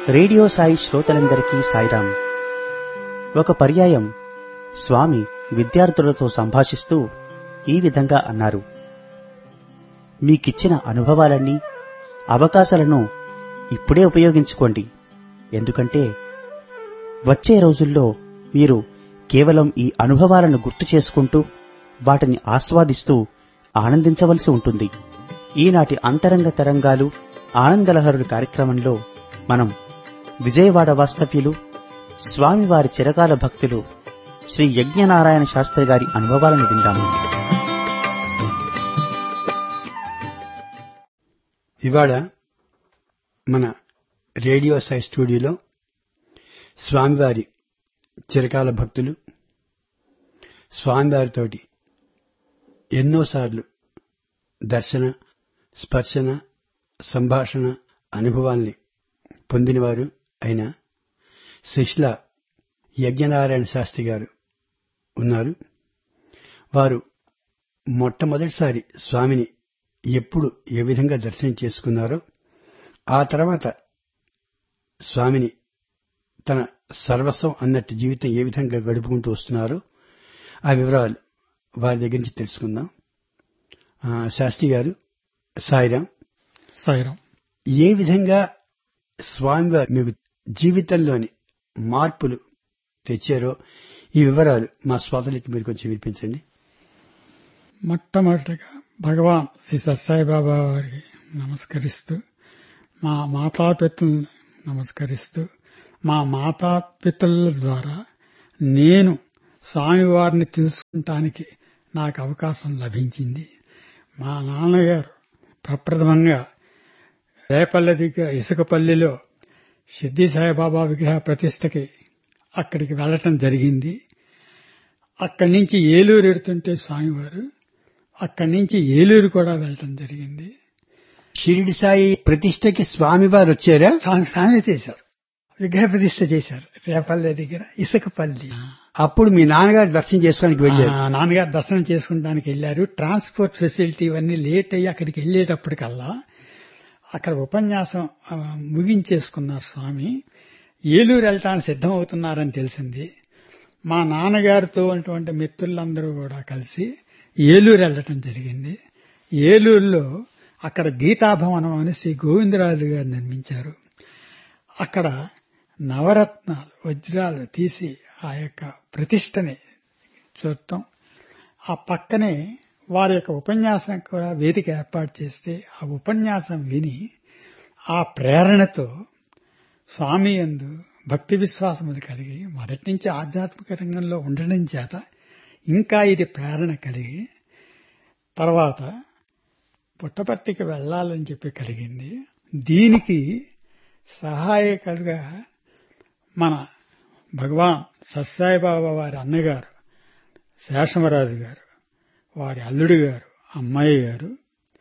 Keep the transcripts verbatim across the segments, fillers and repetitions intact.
Radio Sai శ్రోతలందరికీ సాయిరాం. ఒక పర్యాయం స్వామి విద్యార్థులతో సంభాషిస్తూ ఈ విధంగా అన్నారు. మీకిచ్చిన అనుభవాలన్నీ, అవకాశాలను ఇప్పుడే ఉపయోగించుకోండి. ఎందుకంటే వచ్చే రోజుల్లో మీరు కేవలం ఈ అనుభవాలను గుర్తు చేసుకుంటూ వాటిని ఆస్వాదిస్తూ ఆనందించవలసి ఉంటుంది. ఈనాటి అంతరంగ తరంగాలు ఆనందలహరుల కార్యక్రమంలో మనం విజయవాడ వాస్తవ్యులు, స్వామివారి చిరకాల భక్తులు శ్రీ యజ్ఞనారాయణ శాస్త్రి గారి అనుభవాలను విందాము. ఇవాళ మన రేడియో సాయి స్టూడియోలో స్వామివారి చిరకాల భక్తులు స్వామివారితోటి ఎన్నోసార్లు దర్శన, స్పర్శన, సంభాషణ అనుభవాల్ని పొందినవారు అయిన శిష్ల యజ్ఞనారాయణ శాస్త్రి గారు ఉన్నారు. వారు మొట్టమొదటిసారి స్వామిని ఎప్పుడు ఏ విధంగా దర్శనం చేసుకున్నారో, ఆ తర్వాత స్వామిని తన సర్వస్వం అన్నట్టు జీవితం ఏ విధంగా గడుపుకుంటూ వస్తున్నారో ఆ వివరాలు వారి దగ్గర నుంచి తెలుసుకుందాం. శాస్త్రి గారు, సాయిరాం. సాయిరాం. ఏ విధంగా స్వామివారు మీకు జీవితంలోని మార్పులు తెచ్చారో ఈ వివరాలు మా శ్రోతలకి మీరు కొంచెం వినిపించండి. మొట్టమొదటిగా భగవాన్ శ్రీ సత్సాయిబాబా వారికి నమస్కరిస్తూ, మా మాతాపితలను నమస్కరిస్తూ, మా మాతాపితల ద్వారా నేను స్వామివారిని తెలుసుకుంటానికి నాకు అవకాశం లభించింది. మా నాన్నగారు ప్రప్రథమంగా రేపల్లె దగ్గర ఇసుకపల్లిలో సిద్ధి సాయిబాబా విగ్రహ ప్రతిష్టకి అక్కడికి వెళ్లటం జరిగింది. అక్కడి నుంచి ఏలూరు ఎడుతుంటే స్వామివారు అక్కడి నుంచి ఏలూరు కూడా వెళ్లటం జరిగింది. షిరిడి సాయి ప్రతిష్టకి స్వామివారు వచ్చారా? స్వామి చేశారు, విగ్రహ ప్రతిష్ట చేశారు రేపల్లె దగ్గర ఇసుకపల్లి. అప్పుడు మీ నాన్నగారు దర్శనం చేసుకోవడానికి వెళ్ళారు? నాన్నగారు దర్శనం చేసుకుంటానికి వెళ్లారు. ట్రాన్స్పోర్ట్ ఫెసిలిటీ ఇవన్నీ లేట్ అయ్యి అక్కడికి వెళ్లేటప్పటికల్లా అక్కడ ఉపన్యాసం ముగించేసుకున్నారు స్వామి. ఏలూరు వెళ్ళటానికి సిద్ధమవుతున్నారని తెలిసింది. మా నాన్నగారితో ఉన్నటువంటి మిత్రులందరూ కూడా కలిసి ఏలూరు వెళ్ళటం జరిగింది. ఏలూరులో అక్కడ గీతాభవనం అని శ్రీ గోవిందరాజు గారు నిర్మించారు. అక్కడ నవరత్నాలు, వజ్రాలు తీసి ఆ యొక్క ప్రతిష్టని చూడటం, ఆ పక్కనే వారి యొక్క ఉపన్యాసం కూడా వేదిక ఏర్పాటు చేస్తే ఆ ఉపన్యాసం విని ఆ ప్రేరణతో స్వామి యందు భక్తి విశ్వాసములు కలిగి మొదటి నుంచి ఆధ్యాత్మిక రంగంలో ఉండడం చేత ఇంకా ఇది ప్రేరణ కలిగి తర్వాత పుట్టపర్తికి వెళ్లాలని చెప్పి కలిగింది. దీనికి సహాయకులుగా మన భగవాన్ సత్సాయిబాబా వారి అన్నగారు శేషమరాజు గారు, వారి అల్లుడు గారు, అమ్మాయి గారు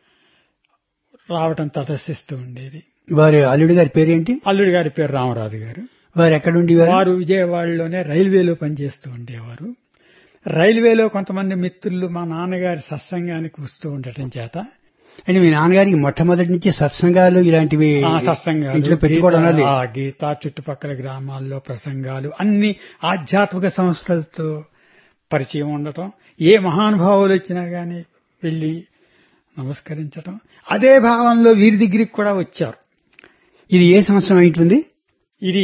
రావటం తటస్థిస్తూ ఉండేది. వారి అల్లుడి గారి పేరేంటి? అల్లుడి గారి పేరు రామరాజు గారు. వారు ఎక్కడుండి? వారు విజయవాడలోనే రైల్వేలో పనిచేస్తూ ఉండేవారు. రైల్వేలో కొంతమంది మిత్రులు మా నాన్నగారి సత్సంగానికి వస్తూ ఉండటం చేత, అంటే మీ నాన్నగారికి మొట్టమొదటి నుంచి సత్సంగాలు ఇలాంటివి సత్సంగాలు పెట్టుకోవడం, గీత చుట్టుపక్కల గ్రామాల్లో ప్రసంగాలు, అన్ని ఆధ్యాత్మిక సంస్థలతో పరిచయం ఉండటం, ఏ మహానుభావులు వచ్చినా గాని వెళ్లి నమస్కరించటం, అదే భావంలో వీరి దగ్గరికి కూడా వచ్చారు. ఇది ఏ సంవత్సరం అవుతుంది? ఇది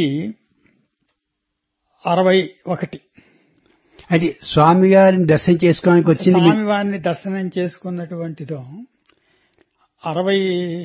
అరవై ఒకటి. అది స్వామి గారిని దర్శనం చేసుకోవడానికి వచ్చింది. స్వామివారిని దర్శనం చేసుకున్నటువంటిదో అరవై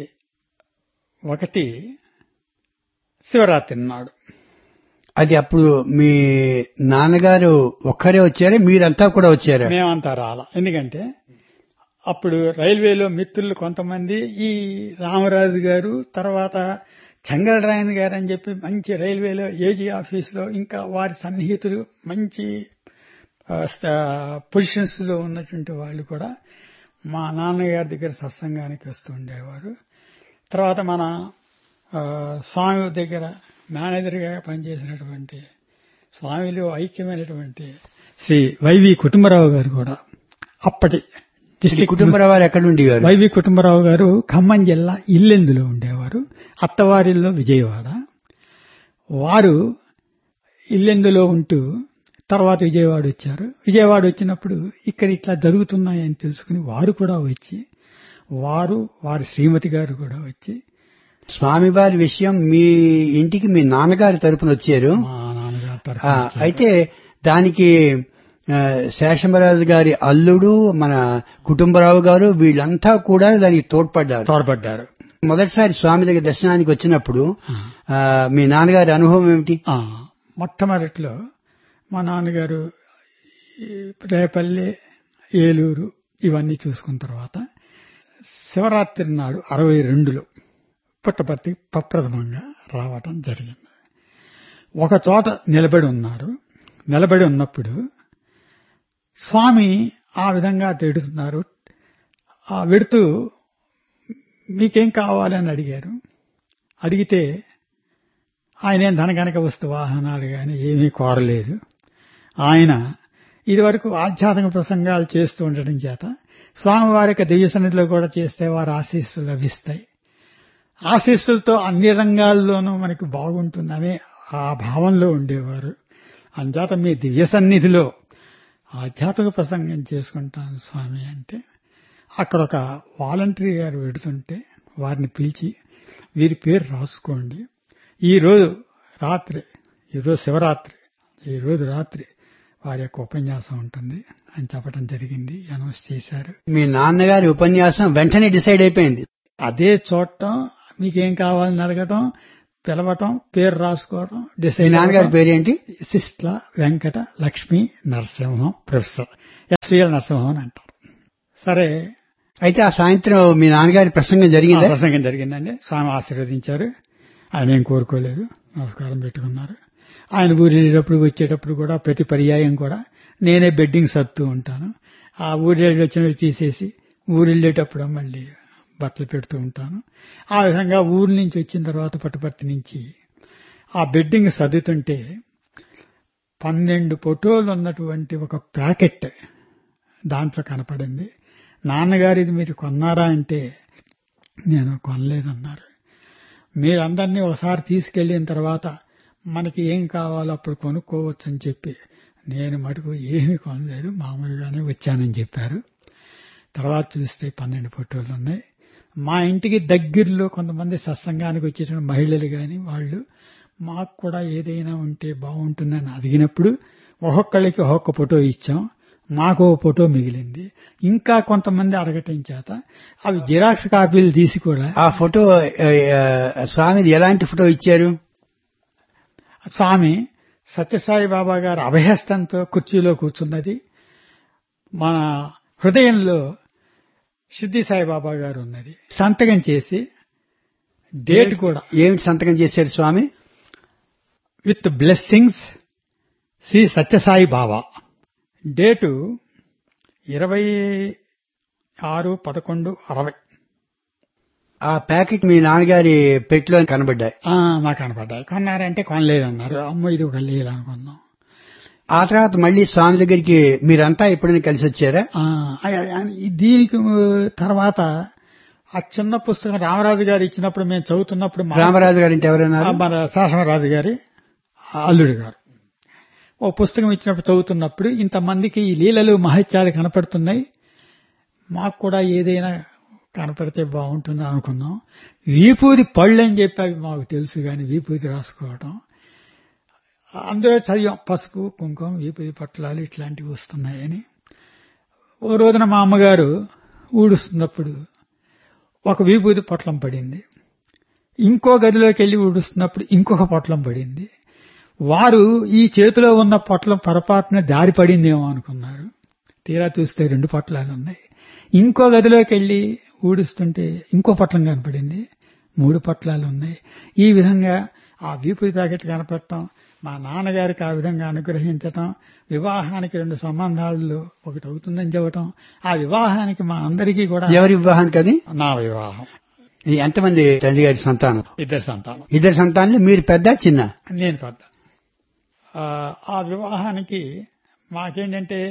ఒకటి శివరాత్రి నాడు. అది అప్పుడు మీ నాన్నగారు ఒక్కరే వచ్చారా, మీరంతా కూడా వచ్చారా? మేమంతా రాలా. ఎందుకంటే అప్పుడు రైల్వేలో మిత్రులు కొంతమంది, ఈ రామరాజు గారు, తర్వాత చెంగళరాయన్ గారు అని చెప్పి మంచి రైల్వేలో ఏజీ ఆఫీసులో ఇంకా వారి సన్నిహితులు మంచి పొజిషన్స్ లో ఉన్నటువంటి వాళ్ళు కూడా మా నాన్నగారి దగ్గర సత్సంగానికి వస్తూ ఉండేవారు. తర్వాత మన స్వామి దగ్గర మేనేజర్ గా పనిచేసినటువంటి స్వామిలో ఐక్యమైనటువంటి శ్రీ వైవి కుటుంబరావు గారు కూడా అప్పటి డిస్ట్రిక్ట్ కుటుంబరావు గారు ఎక్కడ ఉండేవారు? వైవి కుటుంబరావు గారు ఖమ్మం జిల్లా ఇల్లెందులో ఉండేవారు. అత్తవారిల్లో విజయవాడ. వారు ఇల్లెందులో ఉంటూ తర్వాత విజయవాడ వచ్చారు. విజయవాడ వచ్చినప్పుడు ఇక్కడ ఇట్లా జరుగుతున్నాయని తెలుసుకుని వారు కూడా వచ్చి, వారు వారి శ్రీమతి గారు కూడా వచ్చి, స్వామివారి విషయం మీ ఇంటికి మీ నాన్నగారి తరపున వచ్చారు. మా నాన్నగారు ఆ, తరపున వచ్చారు. అయితే దానికి ఆ, శేషమరాజు గారి అల్లుడు, మన కుటుంబరావు గారు వీళ్ళంతా కూడా దానికి తోడ్పడ్డారు. తోడ్పడ్డారు. మొదటిసారి స్వామి దగ్గర దర్శనానికి వచ్చినప్పుడు ఆ, మీ నాన్నగారి అనుభవం ఏమిటి? ఆ, మొట్టమొదట్లో మా నాన్నగారు ఈ రేపల్లె, ఏలూరు ఇవన్నీ చూసుకున్న తర్వాత శివరాత్రి నాడు అరవై రెండులో పుట్టపర్తి ప్రప్రథమంగా రావటం జరిగింది. ఒక చోట నిలబడి ఉన్నారు. నిలబడి ఉన్నప్పుడు స్వామి ఆ విధంగా అటు వెడుతున్నారు. ఆ వెడుతూ మీకేం కావాలని అడిగారు. అడిగితే ఆయన ఏం ధనగనక వస్తు వాహనాలు కానీ ఏమీ కోరలేదు. ఆయన ఇదివరకు ఆధ్యాత్మిక ప్రసంగాలు చేస్తూ ఉండటం చేత స్వామివారి యొక్క దివ్య సన్నిధిలో కూడా చేస్తే వారి ఆశీస్సులు లభిస్తాయి. ఆశీస్సులతో అన్ని రంగాల్లోనూ మనకి బాగుంటుందనే ఆ భావంలో ఉండేవారు. అంచేత మీ దివ్య సన్నిధిలో ఆధ్యాత్మిక ప్రసంగం చేసుకుంటాను స్వామి అంటే, అక్కడ ఒక వాలంటరీ గారు పెడుతుంటే వారిని పిలిచి వీరి పేరు రాసుకోండి, ఈ రోజు రాత్రి, ఈరోజు శివరాత్రి, ఈ రోజు రాత్రి వారి యొక్క ఉపన్యాసం ఉంటుంది అని చెప్పడం జరిగింది. అనౌన్స్ చేశారు. మీ నాన్నగారి ఉపన్యాసం వెంటనే డిసైడ్ అయిపోయింది. అదే చూడటం, మీకేం కావాలని అడగటం, పిలవటం, పేరు రాసుకోవటం, మీ డిసైడ్. నాన్నగారి పేరేంటి? సిస్ట్ల వెంకట లక్ష్మీ నరసింహం, ప్రొఫెసర్ ఎస్విఎల్ నరసింహం అని అంటారు. సరే, అయితే ఆ సాయంత్రం మీ నాన్నగారి ప్రసంగం ఆ జరిగిందా? ప్రసంగం జరిగిందండి. స్వామి ఆశీర్వదించారు. ఆయన ఏం కోరుకోలేదు, నమస్కారం పెట్టుకున్నారు. ఆయన ఊరు వెళ్ళేటప్పుడు వచ్చేటప్పుడు కూడా ప్రతి పర్యాయం కూడా నేనే బెడ్డింగ్ సర్దుతూ ఉంటాను. ఆ ఊరు వెళ్ళి వచ్చినవి తీసేసి ఊరు వెళ్ళేటప్పుడు మళ్ళీ బట్టలు పెడుతూ ఉంటాను. ఆ విధంగా ఊరు నుంచి వచ్చిన తర్వాత పుట్టపర్తి నుంచి ఆ బెడ్డింగ్ సర్దుతుంటే పన్నెండు ఫోటోలు ఉన్నటువంటి ఒక ప్యాకెట్ దాంట్లో కనపడింది. నాన్నగారు ఇది మీరు కొన్నారా అంటే నేను కొనలేదన్నారు. మీరందరినీ ఒకసారి తీసుకెళ్లిన తర్వాత మనకి ఏం కావాలో అప్పుడు కొనుక్కోవచ్చు అని చెప్పి నేను మటుకు ఏమీ కొనలేదు, మామూలుగానే వచ్చానని చెప్పారు. తర్వాత చూస్తే పన్నెండు ఫోటోలు ఉన్నాయి. మా ఇంటికి దగ్గరలో కొంతమంది సత్సంగానికి వచ్చేటువంటి మహిళలు గాని వాళ్ళు మాకు కూడా ఏదైనా ఉంటే బాగుంటుందని అడిగినప్పుడు ఒక్కొక్కళ్ళకి ఒక్కొక్క ఫోటో ఇచ్చాం. మాకు ఓ ఫోటో మిగిలింది. ఇంకా కొంతమంది అడగటం చేత అవి జిరాక్స్ కాపీలు తీసి కూడా ఆ ఫోటో స్వామిది ఎలాంటి ఫోటో ఇచ్చారు? స్వామి సత్యసాయి బాబా గారు అభయహస్తంతో కుర్చీలో కూర్చున్నది. మన హృదయంలో సిద్ధి సాయిబాబా గారు ఉన్నది. సంతకం చేసి డేట్ కూడా ఏమిటి సంతకం చేశారు స్వామి? With blessings Shri Sathya Sai Baba. Date ఇరవై ఆరు పదకొండు అరవై. ఆ ప్యాకెట్ మీ నాన్నగారి పెట్టిలో కనబడ్డాయి. మాకు కనపడ్డాయి. కొన్నారంటే కొనలేదన్నారు. అమ్మ ఇది ఒక లేదనుకున్నాం. ఆ తర్వాత మళ్ళీ స్వామి దగ్గరికి మీరంతా ఎప్పుడైనా కలిసి వచ్చారా? ఆ, దీనికి తర్వాత ఆ చిన్న పుస్తకం రామరాజు గారు ఇచ్చినప్పుడు మేము చదువుతున్నప్పుడు మా- రామరాజు గారు అంటే ఎవరన్నారు? మన శాసనరాజు గారి అల్లుడు గారు ఓ పుస్తకం ఇచ్చినప్పుడు చదువుతున్నప్పుడు ఇంతమందికి ఈ లీలలు మహత్యాలు కనపడుతున్నాయి, మాకు కూడా ఏదైనా కనపడితే బాగుంటుంది అనుకున్నాం. వీపూది పళ్ళు అని చెప్పి అవి మాకు తెలుసు కానీ వీపూది రాసుకోవడం అందులో చదివాం. పసుపు కుంకుమ వీపూది పట్లాలు ఇట్లాంటివి వస్తున్నాయని. ఓ రోజున మా అమ్మగారు ఊడుస్తున్నప్పుడు ఒక వీపూది పొట్లం పడింది. ఇంకో గదిలోకి వెళ్లి ఊడుస్తున్నప్పుడు ఇంకొక పొట్లం పడింది. వారు ఈ చేతిలో ఉన్న పొట్లం పొరపాటున దారి పడిందేమో అనుకున్నారు. తీరా చూస్తే రెండు పొట్లాలు ఉన్నాయి. ఇంకో గదిలోకి వెళ్లి ఊడుస్తుంటే ఇంకో పొట్లం కనపడింది. మూడు పొట్లాలు ఉన్నాయి. ఈ విధంగా ఆ వీపుది ప్యాకెట్ కనపడటం, మా నాన్నగారికి ఆ విధంగా అనుగ్రహించటం, వివాహానికి రెండు సంబంధాల్లో ఒకటి అవుతుందని చెప్పటం, ఆ వివాహానికి మా అందరికీ కూడా ఎవరి వివాహానికి అది? నా వివాహం. ఈ ఎంతమంది తండ్రి గారి సంతానం? ఇద్దరు సంతానం. ఇద్దరు సంతానాలు. మీరు పెద్ద చిన్న? నేను పెద్ద. ఆ వివాహానికి మాకేంటంటే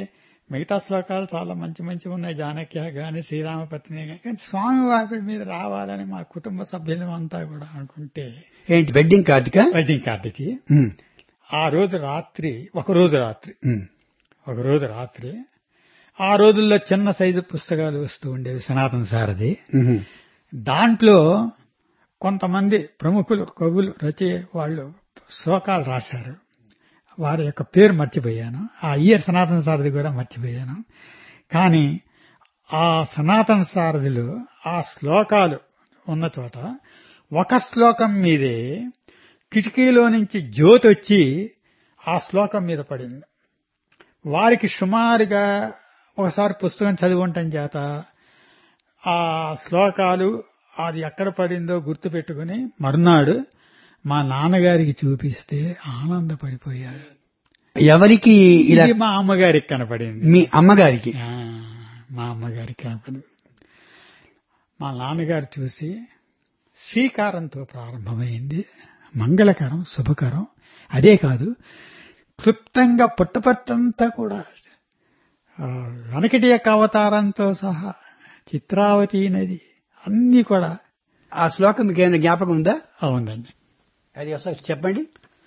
మిగతా శ్లోకాలు చాలా మంచి మంచి ఉన్నాయి, జానక్య గాని శ్రీరామపత్ని గాని. కానీ స్వామి వారి మీద రావాలని మా కుటుంబ సభ్యులం అంతా కూడా అనుకుంటే ఏంటి వెడ్డింగ్ కార్డుకా? వెడ్డింగ్ కార్డుకి ఉమ్, ఆ రోజు రాత్రి ఒక రోజు రాత్రి ఉమ్, ఒక రోజు రాత్రి ఆ రోజుల్లో చిన్న సైజు పుస్తకాలు వస్తూ ఉండేవి సనాతన సారథి. ఉమ్, దాంట్లో కొంతమంది ప్రముఖులు కవులు రచయ వాళ్ళు శ్లోకాలు రాశారు. వారి యొక్క పేరు మర్చిపోయాను, ఆ ఇయర్ సనాతన సారథి కూడా మర్చిపోయాను. కానీ ఆ సనాతన సారథిలో ఆ శ్లోకాలు ఉన్న చోట ఒక శ్లోకం మీదే కిటికీలో నుంచి జ్యోతి వచ్చి ఆ శ్లోకం మీద పడింది. వారికి సుమారుగా ఒకసారి పుస్తకం చదువుంటం చేత ఆ శ్లోకాలు అది ఎక్కడ పడిందో గుర్తు పెట్టుకుని మర్నాడు మా నాన్నగారికి చూపిస్తే ఆనందపడిపోయారు. ఎవరికి ఇలా? ఇది మా అమ్మగారికి కనపడింది. మీ అమ్మగారికి? ఆ, మా అమ్మగారికి కనపడింది. మా నాన్నగారు చూసి శ్రీకారంతో ప్రారంభమైంది, మంగళకరం శుభకరం. అదే కాదు, క్లుప్తంగా పుట్టపర్తంతా కూడా వెనకటి యొక్క అవతారంతో సహా చిత్రావతి నది అన్ని కూడా. ఆ శ్లోకం మీకు ఏమైనా జ్ఞాపకం ఉందా? అవునండి, అది ఒకసారి చెప్పండి.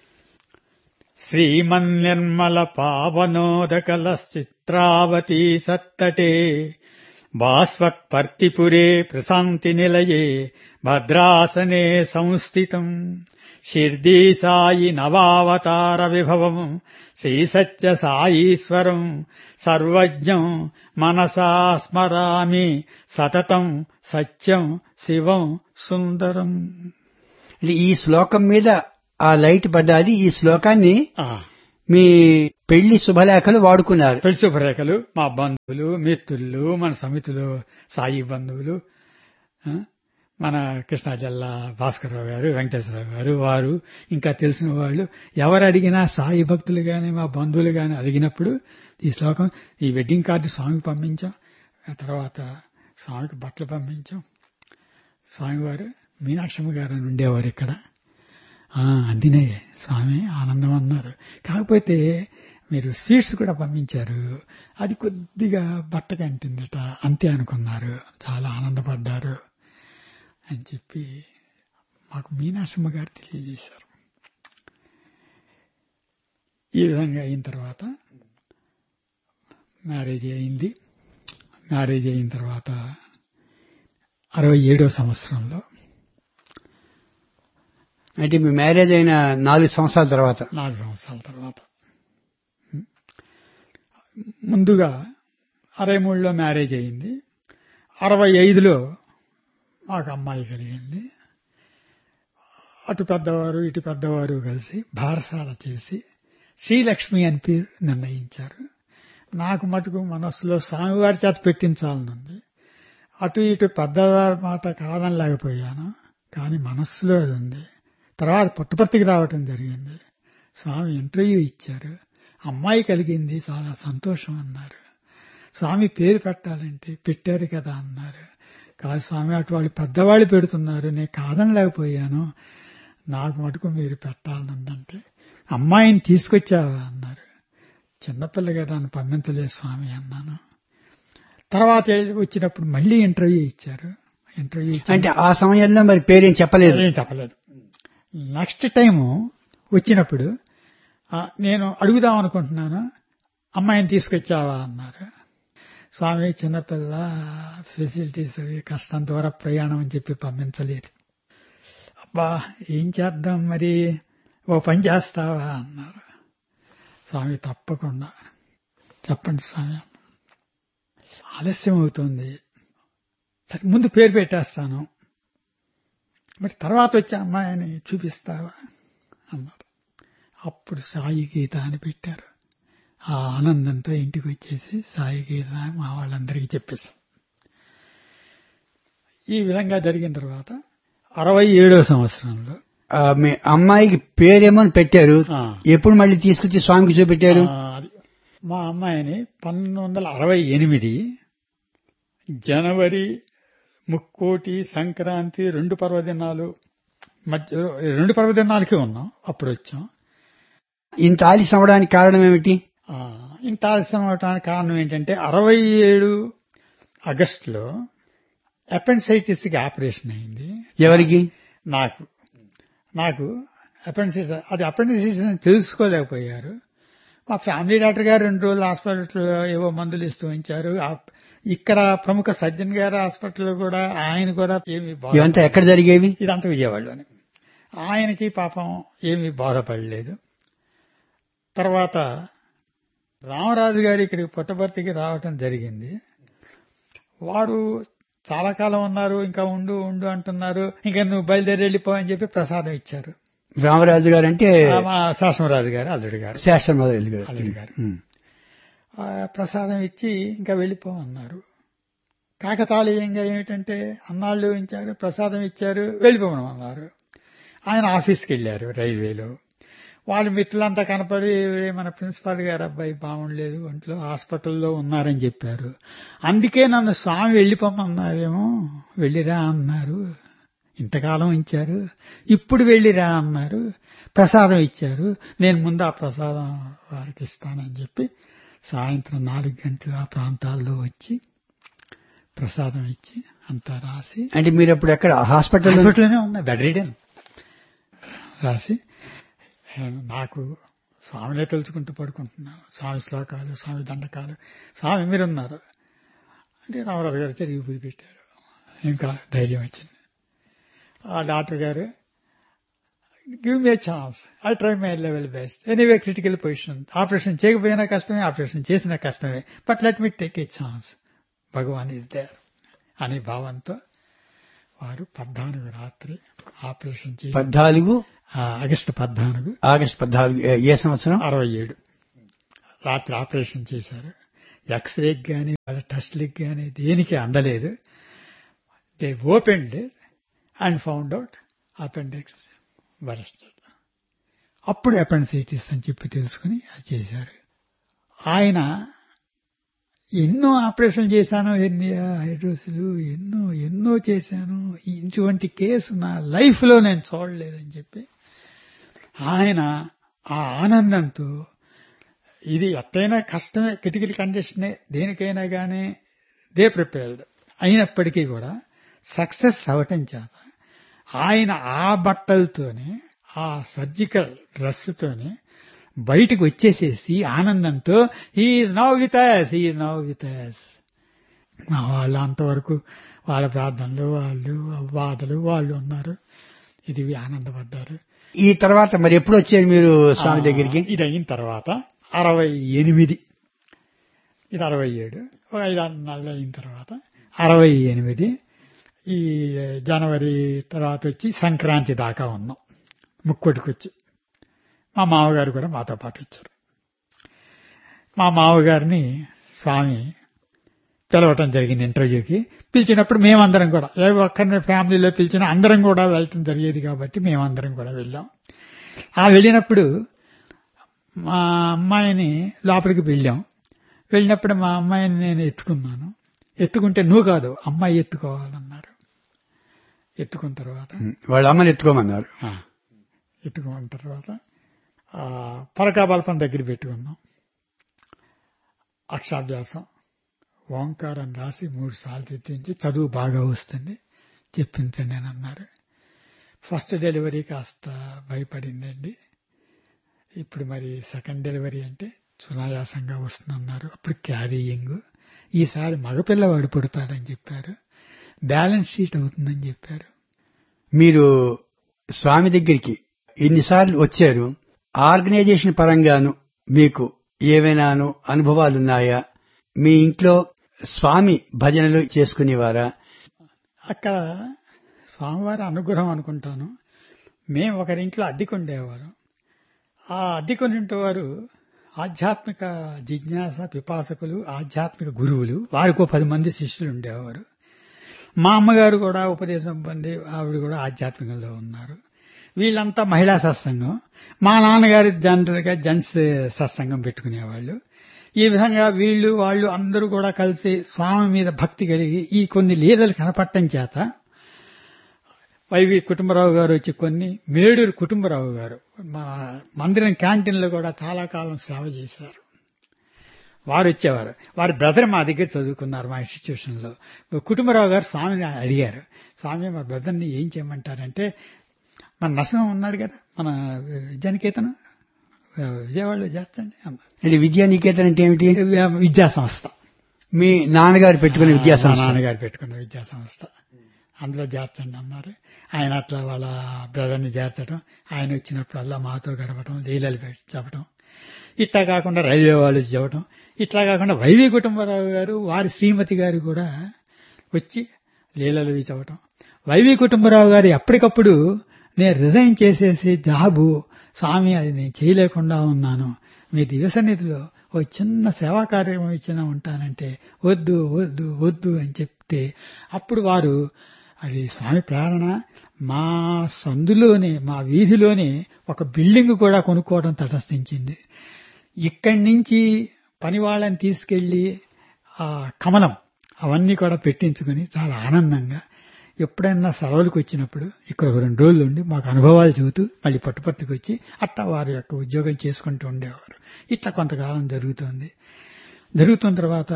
శ్రీమన్నిర్మల పావనోదకల చిత్రావతి సత్తటే భాస్వత్పర్తిపురే ప్రశాంతి నిలయే భద్రాసనే సంస్థితం షిర్దీ సాయి నవావతార విభవం శ్రీ సత్య సాయీశ్వరం సర్వజ్ఞం మనసా స్మరామి సతతం సత్యం శివం సుందరం. ఈ శ్లోకం మీద ఆ లైట్ పడ్డాది. ఈ శ్లోకాన్ని ఆ, మీ పెళ్లి శుభలేఖలు వాడుకున్నారు. పెళ్లి శుభరేఖలు మా బంధువులు మిత్రులు మన సమితిలో సాయి బంధువులు, ఆ, మన కృష్ణా జిల్లా భాస్కరరావు గారు, వెంకటేశ్వరరావు గారు, వారు ఇంకా తెలిసిన వాళ్ళు ఎవరు అడిగినా సాయి భక్తులు గాని మా బంధువులు గాని అడిగినప్పుడు ఈ శ్లోకం, ఈ వెడ్డింగ్ కార్డు స్వామికి పంపించాం. ఆ తర్వాత స్వామికి బట్టలు పంపించాం. స్వామివారు మీనాక్షమ్మ గారు అని ఉండేవారు ఇక్కడ. అందినే స్వామి ఆనందం అన్నారు. కాకపోతే మీరు స్వీట్స్ కూడా పంపించారు, అది కొద్దిగా బట్టగా అంటిందట, అంతే అనుకున్నారు, చాలా ఆనందపడ్డారు అని చెప్పి మాకు మీనాక్షమ్మ గారు తెలియజేశారు. ఈ విధంగా అయిన తర్వాత మ్యారేజ్ అయింది. మ్యారేజ్ అయిన తర్వాత అరవై ఏడో సంవత్సరంలో, అంటే మీ మ్యారేజ్ అయిన నాలుగు సంవత్సరాల తర్వాత నాలుగు సంవత్సరాల తర్వాత ముందుగా అరవై మూడులో మ్యారేజ్ అయింది. అరవై ఐదులో మాకు అమ్మాయి కలిగింది. అటు పెద్దవారు ఇటు పెద్దవారు కలిసి భారసాల చేసి శ్రీలక్ష్మి అని పేరు నిర్ణయించారు. నాకు మటుకు మనస్సులో స్వామివారి చేత పెట్టించాలనుంది. అటు ఇటు పెద్దవారి మాట కాదనలేకపోయాను, కానీ మనస్సులో అది ఉంది. తర్వాత పుట్టపర్తికి రావటం జరిగింది. స్వామి ఇంటర్వ్యూ ఇచ్చారు, అమ్మాయి కలిగింది, చాలా సంతోషం అన్నారు. స్వామి పేరు పెట్టాలంటే పెట్టారు కదా అన్నారు. కాదు స్వామి, అటు వాళ్ళు పెద్దవాళ్ళు పెడుతున్నారు, నేను కాదనలేకపోయాను, నాకు మటుకు మీరు పెట్టాలనుందంటే అమ్మాయిని తీసుకొచ్చావా అన్నారు. చిన్నపిల్ల కదా అని పంపించలేదు స్వామి అన్నాను. తర్వాత వచ్చినప్పుడు మళ్ళీ ఇంటర్వ్యూ ఇచ్చారు. ఇంటర్వ్యూ అంటే ఆ సమయంలో మరి పేరేం చెప్పలేదు? ఏం చెప్పలేదు. నెక్స్ట్ టైం వచ్చినప్పుడు నేను అడుగుదాం అనుకుంటున్నాను, అమ్మాయిని తీసుకొచ్చావా అన్నారు. స్వామి చిన్నపిల్ల, ఫెసిలిటీస్ అవి కష్టం, దూర ప్రయాణం అని చెప్పి పంపించలేదు. అబ్బా ఏం చేద్దాం మరి, ఓ పని చేస్తావా అన్నారు. స్వామి తప్పకుండా చెప్పండి స్వామి, ఆలస్యం అవుతుంది, సరే ముందు పేరు పెట్టేస్తాను, మరి తర్వాత వచ్చే అమ్మాయిని చూపిస్తావా అన్నారు. అప్పుడు సాయి గీత అని పెట్టారు. ఆ ఆనందంతో ఇంటికి వచ్చేసి సాయి గీత మా వాళ్ళందరికీ చెప్పేశాం. ఈ విధంగా జరిగిన తర్వాత అరవై ఏడో సంవత్సరంలో మీ అమ్మాయికి పేరేమో పెట్టారు, ఎప్పుడు మళ్ళీ తీసుకొచ్చి స్వామికి చూపెట్టారు? మా అమ్మాయిని పంతొమ్మిది వందల అరవై ఎనిమిది జనవరి ముక్కోటి సంక్రాంతి రెండు పర్వదినాలు మధ్య రెండు పర్వదినాలకి ఉన్నాం, అప్పుడు వచ్చాం. ఇంత ఆలస్యం అవడానికి కారణం ఏమిటి? ఇంత ఆలస్యం అవటానికి కారణం ఏంటంటే అరవై ఏడు ఆగస్టులో అపెండిసైటిస్ కి ఆపరేషన్ అయింది. ఎవరికి? నాకు నాకు అపెండిసైటిస్. అది అపెండిసైటిస్ అని తెలుసుకోలేకపోయారు. మా ఫ్యామిలీ డాక్టర్ గారు రెండు రోజులు హాస్పిటల్లో ఏవో మందులు ఇస్తూ ఉంచారు. ఇక్కడ ప్రముఖ సర్జన్ గారు హాస్పిటల్లో కూడా ఆయన కూడా ఏమి ఇదంతా ఎక్కడ జరిగేవి? ఇదంతా విజయవాడలోనే. ఆయనకి పాపం ఏమీ బాధపడలేదు. తర్వాత రామరాజు గారు ఇక్కడికి పుట్టపర్తికి రావటం జరిగింది. వారు చాలా కాలం ఉన్నారు, ఇంకా ఉండు ఉండు అంటున్నారు. ఇంకా నువ్వు బయలుదేరి వెళ్ళిపో అని చెప్పి ప్రసాదం ఇచ్చారు. రామరాజు గారు అంటే శాసనరాజు గారు అల్లుడు గారు. శాసనరాజు అల్లుడు గారు ప్రసాదం ఇచ్చి ఇంకా వెళ్ళిపోమన్నారు. కాకతాళీయంగా ఏమిటంటే అన్నాళ్ళు ఇచ్చారు, ప్రసాదం ఇచ్చారు, వెళ్ళిపోమన్నారు. ఆయన ఆఫీస్కి వెళ్లారు రైల్వేలో. వాళ్ళ మిత్రులంతా కనపడి మన ప్రిన్సిపాల్ గారు అబ్బాయి బాగుండలేదు, ఒంట్లో హాస్పిటల్లో ఉన్నారని చెప్పారు. అందుకే నన్ను స్వామి వెళ్ళిపోమన్నారేమో, వెళ్ళిరా అన్నారు. ఇంతకాలం ఇచ్చారు, ఇప్పుడు వెళ్ళిరా అన్నారు. ప్రసాదం ఇచ్చారు, నేను ముందు ఆ ప్రసాదం వారికి ఇస్తానని చెప్పి సాయంత్రం నాలుగు గంటలు ఆ ప్రాంతాల్లో వచ్చి ప్రసాదం ఇచ్చి అంతా రాసి. అంటే మీరు అప్పుడు ఎక్కడ? హాస్పిటల్ హాస్పిటల్లోనే ఉన్నా, బెడ్ రీడన్. రాసి నాకు స్వామినే తెలుసుకుంటూ పడుకుంటున్నాను. స్వామి శ్లోకాలు, స్వామి దండకాలు, స్వామి మీరున్నారు అంటే రామరాజు గారు తిరిగి పూజ పెట్టారు. ఇంకా ధైర్యం వచ్చింది. ఆ డాక్టర్ గారు give me chance, I try my level best, anyway critical position, operation చేయకపోయినా కష్టమే, ఆపరేషన్ చేసినా కష్టమే, but let me take a chance, Bhagavan is there అనే భావంతో వారు పద్నాలుగు రాత్రి ఆపరేషన్ చేసి పద్నాలుగు ఆగస్టు పద్నాలుగు ఆగస్టు పద్నాలుగు ఏ సంవత్సరం? అరవై ఏడు రాత్రి ఆపరేషన్ చేశారు. ఎక్స్రేకి గానీ వాళ్ళ టెస్ట్లకి గానీ దేనికి అందలేదు. They opened and found out appendix బరస్టెడ్. అప్పుడు అపెండిసైటిస్ అని చెప్పి తెలుసుకుని అది చేశారు. ఆయన ఎన్నో ఆపరేషన్ చేశాను, ఎన్ని హైడ్రోసులు ఎన్నో ఎన్నో చేశాను, ఇటువంటి కేసు నా లైఫ్ లో నేను చూడలేదని చెప్పి ఆయన ఆ ఆనందంతో, ఇది ఎట్టయినా కష్టమే, క్రిటికల్ కండిషనే, దేనికైనా కానీ దే ప్రిపేర్డ్ అయినప్పటికీ కూడా సక్సెస్ అవటం చేత ఆయన ఆ బట్టలతోనే, ఆ సర్జికల్ డ్రెస్ తోనే బయటకు వచ్చేసేసి ఆనందంతో he's now with us, he's now with us. వాళ్ళు అంతవరకు వాళ్ళ ప్రార్థనలు, వాళ్ళు బాధలు వాళ్ళు ఉన్నారు, ఇది ఆనందపడ్డారు. ఈ తర్వాత మరి ఎప్పుడు వచ్చేది మీరు స్వామి దగ్గరికి? ఇది అయిన తర్వాత అరవై ఎనిమిది ఇది అరవై ఏడు ఒక ఐదు ఆరు నెలలు అయిన తర్వాత అరవై ఎనిమిది ఈ జనవరి తర్వాత వచ్చి సంక్రాంతి దాకా ఉన్నాం ముక్కోటికి వచ్చి. మా మామగారు కూడా మాతో పాటు వచ్చారు. మా మామగారిని స్వామి పిలవటం జరిగింది ఇంటర్వ్యూకి. పిలిచినప్పుడు మేమందరం కూడా, ఏ ఒక్కరిని ఫ్యామిలీలో పిలిచినా అందరం కూడా వెళ్ళటం జరిగేది కాబట్టి మేమందరం కూడా వెళ్ళాం. ఆ వెళ్ళినప్పుడు మా అమ్మాయిని లోపలికి వెళ్ళాం. వెళ్ళినప్పుడు మా అమ్మాయిని నేను ఎత్తుకున్నాను. ఎత్తుకుంటే నువ్వు కాదు అమ్మాయి ఎత్తుకోవాలన్నారు. ఎత్తుకున్న తర్వాత వాళ్ళ అమ్మని ఎత్తుకోమన్నారు. ఎత్తుకున్న తర్వాత పరకాబల్పం దగ్గర పెట్టుకున్నాం. అక్షాభ్యాసం ఓంకారం రాసి మూడు సార్లు తెచ్చించి చదువు బాగా వస్తుంది చెప్పించండి అని అన్నారు. ఫస్ట్ డెలివరీ కాస్త భయపడిందండి. ఇప్పుడు మరి సెకండ్ డెలివరీ అంటే సునాయాసంగా వస్తుందన్నారు. అప్పుడు క్యారీయింగ్, ఈసారి మగపిల్లవాడు పుడతాడని చెప్పారు. బ్యాలెన్స్ షీట్ అవుతుందని చెప్పారు. మీరు స్వామి దగ్గరికి ఎన్నిసార్లు వచ్చారు? ఆర్గనైజేషన్ పరంగాను మీకు ఏవైనాను అనుభవాలున్నాయా? మీ ఇంట్లో స్వామి భజనలు చేసుకునేవారా? అక్కడ స్వామివారి అనుగ్రహం అనుకుంటాను. మేము ఒకరింట్లో అద్దెకుండేవారు. ఆ అద్దెకునింటి వారు ఆధ్యాత్మిక జిజ్ఞాస పిపాసకులు, ఆధ్యాత్మిక గురువులు, వారికో పది మంది శిష్యులు ఉండేవారు. మా అమ్మగారు కూడా ఉపదేశం పొంది ఆవిడ కూడా ఆధ్యాత్మికంలో ఉన్నారు. వీళ్ళంతా మహిళా సత్సంగం. మా నాన్నగారి జనరల్గా జెంట్స్ సత్సంగం పెట్టుకునేవాళ్ళు. ఈ విధంగా వీళ్ళు వాళ్ళు అందరూ కూడా కలిసి స్వామి మీద భక్తి కలిగి ఈ కొన్ని లీలలు కనపడటం చేత వైవి కుటుంబరావు గారు వచ్చి కొన్ని, మేడూరు కుటుంబరావు గారు మన మందిరం క్యాంటీన్లో కూడా చాలా కాలం సేవ చేశారు. వారు వచ్చేవారు. వారి బ్రదర్ మా దగ్గర చదువుకున్నారు మా ఇన్స్టిట్యూషన్ లో. కుటుంబరావు గారు స్వామిని అడిగారు, స్వామి మా బ్రదర్ని ఏం చేయమంటారంటే, మన నరసింహం ఉన్నాడు కదా మన విద్యానికేతను విజయవాడలో చేస్తండి అన్నారు. అంటే విద్యానికేతన్ అంటే ఏమిటి? విద్యా సంస్థ. మీ నాన్నగారు పెట్టుకునే విద్యా సంస్థ? నాన్నగారు పెట్టుకున్న విద్యా సంస్థ, అందులో చేర్చండి అన్నారు. ఆయన అట్లా వాళ్ళ బ్రదర్ని చేర్చడం, ఆయన వచ్చినప్పుడల్లా మాతో గడపడం, లీలలు చెప్పడం, ఇట్లా కాకుండా రైల్వే వాళ్ళు చెప్పడం, ఇట్లా కాకుండా వైవి కుటుంబరావు గారు వారి శ్రీమతి గారు కూడా వచ్చి లీలలు చెప్పడం. వైవి కుటుంబరావు గారు ఎప్పటికప్పుడు నేను రిజైన్ చేసేసి జాబు స్వామి అది నేను చేయలేకుండా ఉన్నాను, మీ దివ్య సన్నిధిలో ఓ చిన్న సేవా కార్యక్రమం ఇచ్చినా ఉంటానంటే వద్దు వద్దు వద్దు అని చెప్తే, అప్పుడు వారు అది స్వామి ప్రేరణ, మా సందులోనే మా వీధిలోనే ఒక బిల్డింగ్ కూడా కొనుక్కోవడం తటస్థించింది. ఇక్కడి నుంచి పని వాళ్ళని తీసుకెళ్లి ఆ కమలం అవన్నీ కూడా పెట్టించుకుని చాలా ఆనందంగా ఎప్పుడైనా సెలవులకు వచ్చినప్పుడు ఇక్కడ ఒక రెండు రోజులు ఉండి మాకు అనుభవాలు చెబుతూ మళ్ళీ పట్టుపట్టుకు వచ్చి అట్టా వారి యొక్క ఉద్యోగం చేసుకుంటూ ఉండేవారు. ఇట్లా కొంతకాలం జరుగుతోంది. జరుగుతున్న తర్వాత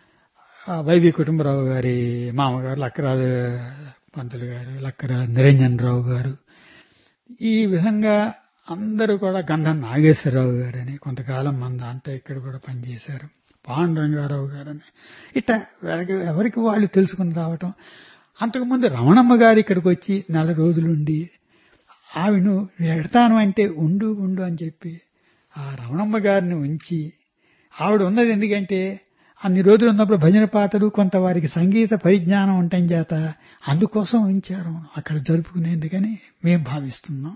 వైవి కుటుంబరావు గారి మామగారు లక్కరాజు పంతులు గారు, లక్కర నిరంజన్ రావు గారు, ఈ విధంగా అందరూ కూడా గంధం నాగేశ్వరరావు గారని కొంతకాలం మన దాంట్లో ఇక్కడ కూడా పనిచేశారు, పాండురంగారావు గారని, ఇట్లా ఎవరికి వాళ్ళు తెలుసుకుని రావటం. అంతకుముందు రమణమ్మ గారు ఇక్కడికి వచ్చి నెల రోజులుండి ఆవిను ఎడతాను అంటే ఉండు ఉండు అని చెప్పి ఆ రమణమ్మ గారిని ఉంచి, ఆవిడ ఉన్నది ఎందుకంటే అన్ని రోజులు ఉన్నప్పుడు భజన పాటలు కొంత వారికి సంగీత పరిజ్ఞానం ఉండటం చేత అందుకోసం ఉంచారు అక్కడ జరుపుకునేందుకని మేము భావిస్తున్నాం.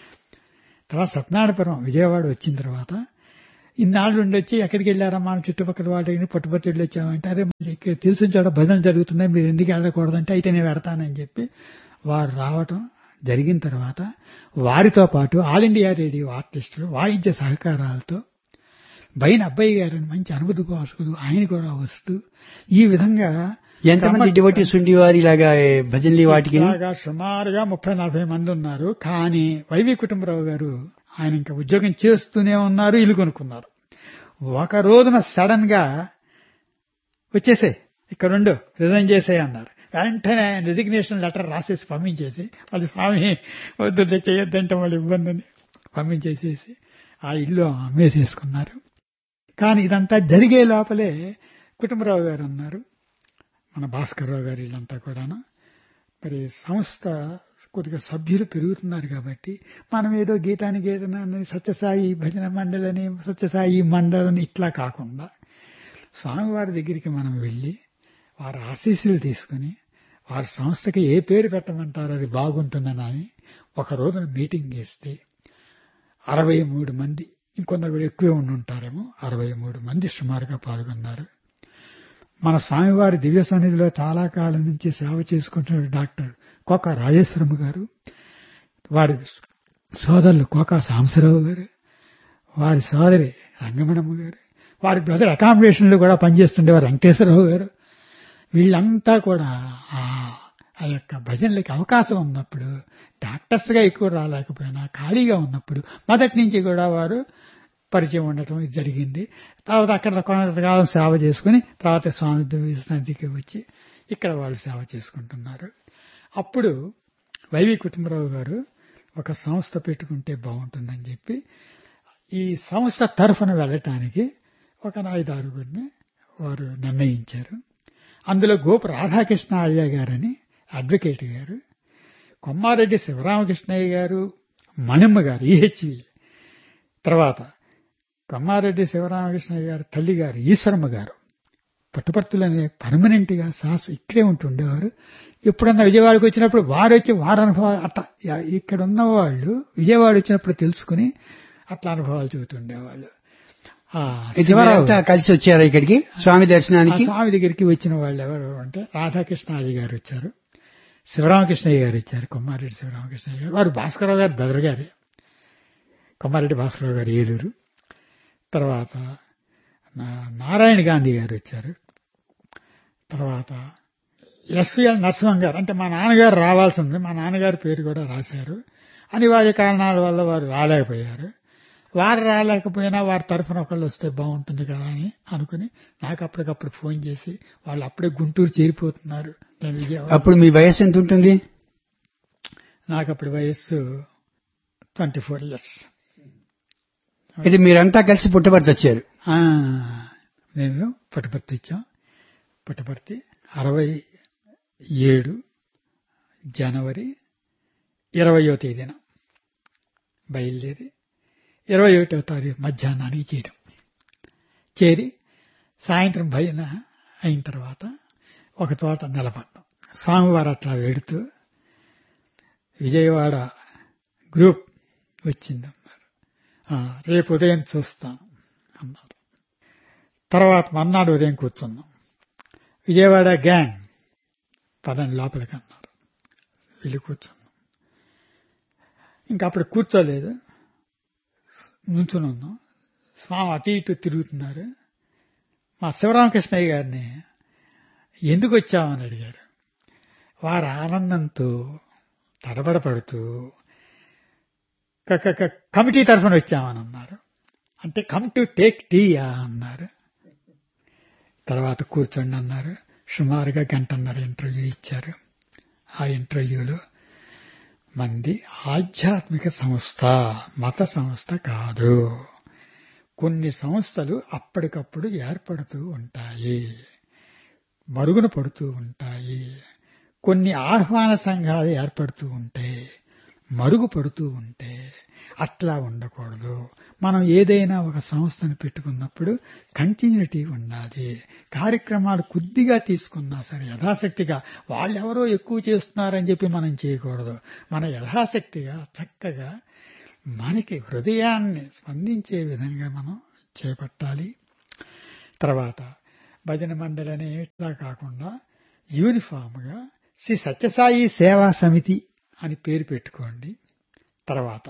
తర్వాత సత్యనారాయణపురం విజయవాడ వచ్చిన తర్వాత ఇన్నాళ్ళు ఉండొచ్చి ఎక్కడికి వెళ్ళారమ్మా చుట్టుపక్కల వాళ్ళకి పట్టుపట్టి వెళ్ళి వచ్చామంటే, అరే ఇక్కడ తెలిసిన చోట భజనలు జరుగుతున్నాయి మీరు ఎందుకు వెళ్ళకూడదంటే, అయితే నేను పెడతానని చెప్పి వారు రావటం జరిగిన తర్వాత వారితో పాటు ఆల్ ఇండియా రేడియో ఆర్టిస్టులు వాయిద్య సహకారాలతో బైన అబ్బాయి గారిని మంచి అనుభూతి భాషకులు ఆయన కూడా వస్తూ ఈ విధంగా ఎంతమంది డివోటీస్ ఉండేవారు ఇలాగా భజనలు వాటికి? సుమారుగా ముప్పై నలభై మంది ఉన్నారు. కానీ వైవి కుటుంబరావు గారు ఆయన ఇంకా ఉద్యోగం చేస్తూనే ఉన్నారు, ఇల్లు కొనుక్కున్నారు. ఒక రోజున సడన్ గా వచ్చేసే ఇక్కడ ఉండు రిజైన్ చేసే అన్నారు. వెంటనే ఆయన రిజిగ్నేషన్ లెటర్ రాసేసి పంపించేసి, వాళ్ళు స్వామి వద్దు చేయొద్దంటే వాళ్ళు ఇబ్బంది అని పంపించేసేసి ఆ ఇల్లు అమ్మేసేసుకున్నారు. కానీ ఇదంతా జరిగే లోపలే కుటుంబరావు గారు అన్నారు, మన భాస్కర్ రావు గారు వీళ్ళంతా కూడాను, మరి సంస్థ కొద్దిగా సభ్యులు పెరుగుతున్నారు కాబట్టి మనం ఏదో గీతానికి ఏదైనా సత్యసాయి భజన మండలని సత్యసాయి మండలని ఇట్లా కాకుండా స్వామివారి దగ్గరికి మనం వెళ్ళి వారి ఆశీస్సులు తీసుకుని వారి సంస్థకి ఏ పేరు పెట్టమంటారో అది బాగుంటుందని ఒక రోజున మీటింగ్ చేస్తే అరవై మూడు మంది, ఇంకొందరు కూడా ఎక్కువే ఉండి ఉంటారేమో, అరవై మూడు మంది సుమారుగా పాల్గొన్నారు. మన స్వామివారి దివ్య సన్నిధిలో చాలా కాలం నుంచి సేవ చేసుకుంటున్న డాక్టర్ కోకా రాజేశ్వరమ్మ గారు, వారి సోదరులు కోకా సాంబశివరావు గారు, వారి సోదరి రంగమణమ్మ గారు, వారి బ్రదర్ అకామిడేషన్ లో కూడా పనిచేస్తుండేవారు వెంకటేశ్వరరావు గారు, వీళ్ళంతా కూడా ఆ యొక్క భజనలకి అవకాశం ఉన్నప్పుడు డాక్టర్స్ గా ఎక్కువ రాలేకపోయినా ఖాళీగా ఉన్నప్పుడు మొదటి నుంచి కూడా వారు పరిచయం ఉండటం ఇది జరిగింది. తర్వాత అక్కడ కొంతకాలం సేవ చేసుకుని తర్వాత స్వామి సన్నిధికి వచ్చి ఇక్కడ వాళ్ళు సేవ చేసుకుంటున్నారు. అప్పుడు వైవి కుటుంబరావు గారు ఒక సంస్థ పెట్టుకుంటే బాగుంటుందని చెప్పి ఈ సంస్థ తరఫున వెళ్ళటానికి ఒక ఐదారుగురిని వారు నిర్ణయించారు. అందులో గోపు రాధాకృష్ణ ఆర్య గారని అడ్వకేట్ గారు, కొమ్మారెడ్డి శివరామకృష్ణయ్య గారు, మణిమ్మ గారు ఈహెచ్వి, తర్వాత కొమ్మారెడ్డి శివరామకృష్ణయ్య గారు తల్లి గారు ఈశ్వరమ్మ గారు పుట్టపర్తులనే పర్మనెంట్ గా శాస్త్ర ఇక్కడే ఉంటుండేవారు. ఎప్పుడన్నా విజయవాడకి వచ్చినప్పుడు వారు వచ్చి వారి అనుభవాలు అట్లా ఇక్కడ ఉన్న వాళ్ళు విజయవాడ వచ్చినప్పుడు తెలుసుకుని అట్లా అనుభవాలు చెబుతుండేవాళ్ళు. కలిసి వచ్చారు ఇక్కడికి స్వామి దర్శనానికి. స్వామి దగ్గరికి వచ్చిన వాళ్ళు ఎవరు అంటే రాధాకృష్ణాజీ గారు వచ్చారు, శివరామకృష్ణయ్య గారు వచ్చారు, కొమ్మారెడ్డి శివరామకృష్ణయ్య గారు, వారు భాస్కరరావు గారు బ్రదర్ గారే, కొమ్మారెడ్డి భాస్కరరావు గారు ఏలూరు. తర్వాత నారాయణ గాంధీ గారు వచ్చారు. తర్వాత ఎస్విఎల్ నరసింహం గారు, అంటే మా నాన్నగారు రావాల్సింది, మా నాన్నగారి పేరు కూడా రాశారు, అనివార్య కారణాల వల్ల వారు రాలేకపోయారు. వారు రాలేకపోయినా వారి తరఫున ఒకళ్ళు వస్తే బాగుంటుంది కదా అని అనుకుని నాకు అప్పటికప్పుడు ఫోన్ చేసి వాళ్ళు అప్పుడే గుంటూరు చేరిపోతున్నారు. నేను విజయవాడ. అప్పుడు మీ వయస్సు ఎంత ఉంటుంది? నాకు అప్పుడు వయస్సు ట్వంటీ ఫోర్ ఇయర్స్. అయితే మీరంతా కలిసి పుట్టపర్తి వచ్చారు. మేము పుట్టపర్తి ఇచ్చాం. పుట్టపర్తి అరవై ఏడు జనవరి ఇరవయో తేదీన బయలుదేరి ఇరవై ఒకటో తారీఖు మధ్యాహ్నానికి చేరాం. చేరి సాయంత్రం భజన అయిన తర్వాత ఒక చోట నిలబడ్డాం. స్వామివారు అట్లా వెడుతూ విజయవాడ గ్రూప్ వచ్చిందన్నారు. రేపు ఉదయం చూస్తాను అన్నారు. తర్వాత మర్నాడు ఉదయం కూర్చున్నాం. విజయవాడ గ్యాంగ్ పదండి లోపలికి అన్నారు. వెళ్ళి కూర్చున్నాం. ఇంకా అప్పుడు కూర్చోలేదు, నుంచుని ఉన్నాం. స్వామి అటు ఇటు తిరుగుతున్నారు. మా శివరామకృష్ణయ్య గారిని ఎందుకు వచ్చామని అడిగారు. వారు ఆనందంతో తడబడపడుతూ కమిటీ తరఫున వచ్చామని అన్నారు. అంటే కమ్ టు టేక్ టీ అన్నారు. తర్వాత కూర్చోండి అన్నారు. సుమారుగా గంటన్నర ఇంటర్వ్యూ ఇచ్చారు. ఆ ఇంటర్వ్యూలో మంది ఆధ్యాత్మిక సంస్థ, మత సంస్థ కాదు. కొన్ని సంస్థలు అప్పటికప్పుడు ఏర్పడుతూ ఉంటాయి, మరుగున పడుతూ ఉంటాయి. కొన్ని ఆహ్వాన సంఘాలు ఏర్పడుతూ ఉంటాయి, మరుగుపడుతూ ఉంటే అట్లా ఉండకూడదు. మనం ఏదైనా ఒక సంస్థను పెట్టుకున్నప్పుడు కంటిన్యూటీ ఉండాలి. కార్యక్రమాలు కొద్దిగా తీసుకున్నా సరే యథాశక్తిగా, వాళ్ళెవరో ఎక్కువ చేస్తున్నారని చెప్పి మనం చేయకూడదు. మన యథాశక్తిగా చక్కగా మనకి హృదయాన్ని స్పందించే విధంగా మనం చేపట్టాలి. తర్వాత భజన మండలి అనే ఇట్లా కాకుండా యూనిఫామ్గా శ్రీ సత్యసాయి సేవా సమితి అని పేరు పెట్టుకోండి. తర్వాత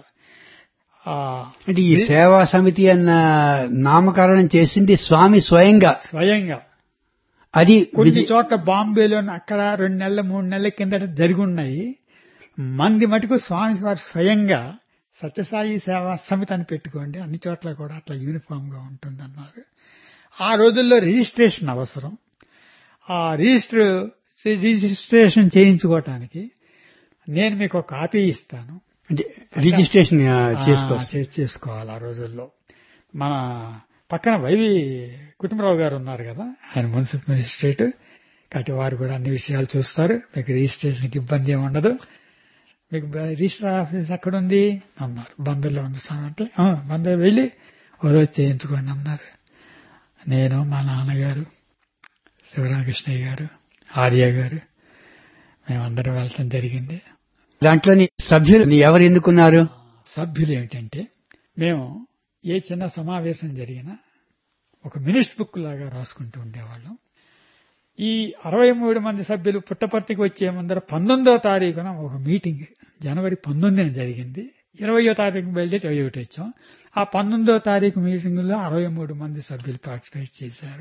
అంటే ఈ సేవా సమితి అన్న నామకరణం చేసింది స్వామి స్వయంగా స్వయంగా అది కొన్ని చోట్ల బాంబేలో అక్కడ రెండు నెలల మూడు నెలల కిందట జరిగి ఉన్నాయి. మంది మటుకు స్వామి వారు స్వయంగా సత్యసాయి సేవా సమితి అని పెట్టుకోండి, అన్ని చోట్ల కూడా అట్లా యూనిఫామ్ గా ఉంటుందన్నారు. ఆ రోజుల్లో రిజిస్ట్రేషన్ అవసరం. ఆ రిజిస్టర్ రిజిస్ట్రేషన్ చేయించుకోవటానికి నేను మీకు ఒక కాపీ ఇస్తాను. అంటే రిజిస్ట్రేషన్ చేసుకోవాలి. ఆ రోజుల్లో మన పక్కన వైవి కుటుంబరావు గారు ఉన్నారు కదా, ఆయన మున్సిపల్ మెజిస్ట్రేట్, కాబట్టి వారు కూడా అన్ని విషయాలు చూస్తారు. మీకు రిజిస్ట్రేషన్కి ఇబ్బంది ఏమి ఉండదు. మీకు రిజిస్టర్ ఆఫీస్ ఎక్కడ ఉంది అన్నారు. బందర్లో ఉంది సార్ అంటే బందర్ వెళ్ళి ఓ రోజు చేయించుకోండి అన్నారు. నేను, మా నాన్నగారు, శివరామకృష్ణయ్య గారు, ఆర్య గారు, మేమందరం వెళ్ళటం జరిగింది. దాంట్లోని సభ్యులు ఎవరు ఎన్నుకున్నారు? సభ్యులు ఏమిటంటే, మేము ఏ చిన్న సమావేశం జరిగినా ఒక మినిట్స్ బుక్ లాగా రాసుకుంటూ ఉండేవాళ్ళం. ఈ అరవై మూడు మంది సభ్యులు పుట్టపర్తికి వచ్చే ముందర పంతొమ్మిదో తారీఖున ఒక మీటింగ్ జనవరి పంతొమ్మిదిన జరిగింది. ఇరవయో తారీఖు బయలుదేరి ఇరవై ఒకటి వచ్చాం. ఆ పంతొమ్మిదో తారీఖు మీటింగ్ లో అరవై మూడు మంది సభ్యులు పార్టిసిపేట్ చేశారు.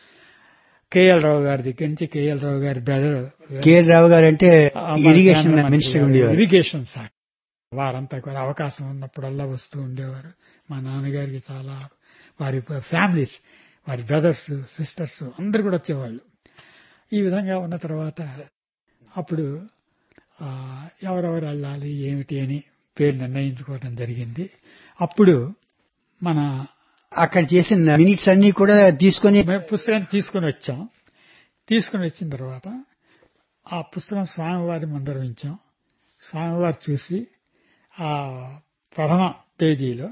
కేఎల్ రావు గారి దగ్గర నుంచి కేఎల్ రావు గారి బ్రదర్ కేఎల్ రావు గారు అంటే ఇరిగేషన్ మినిస్టర్ ఉండేవారు. ఇరిగేషన్ శాఖ వారంతా కూడా అవకాశం ఉన్నప్పుడల్లా వస్తూ ఉండేవారు. మా నాన్నగారికి చాలా వారి ఫ్యామిలీస్, వారి బ్రదర్స్, సిస్టర్స్ అందరు కూడా వచ్చేవాళ్ళు. ఈ విధంగా ఉన్న తర్వాత అప్పుడు ఎవరెవరు వెళ్ళాలి ఏమిటి అని పేరు నిర్ణయించుకోవడం జరిగింది. అప్పుడు మన అక్కడ చేసిన మినిట్స్ అన్ని కూడా తీసుకుని మేము పుస్తకం తీసుకుని వచ్చాం. తీసుకుని వచ్చిన తర్వాత ఆ పుస్తకం స్వామివారి ముందర ఉంచాం. స్వామివారు చూసి ఆ ప్రథమ పేజీలో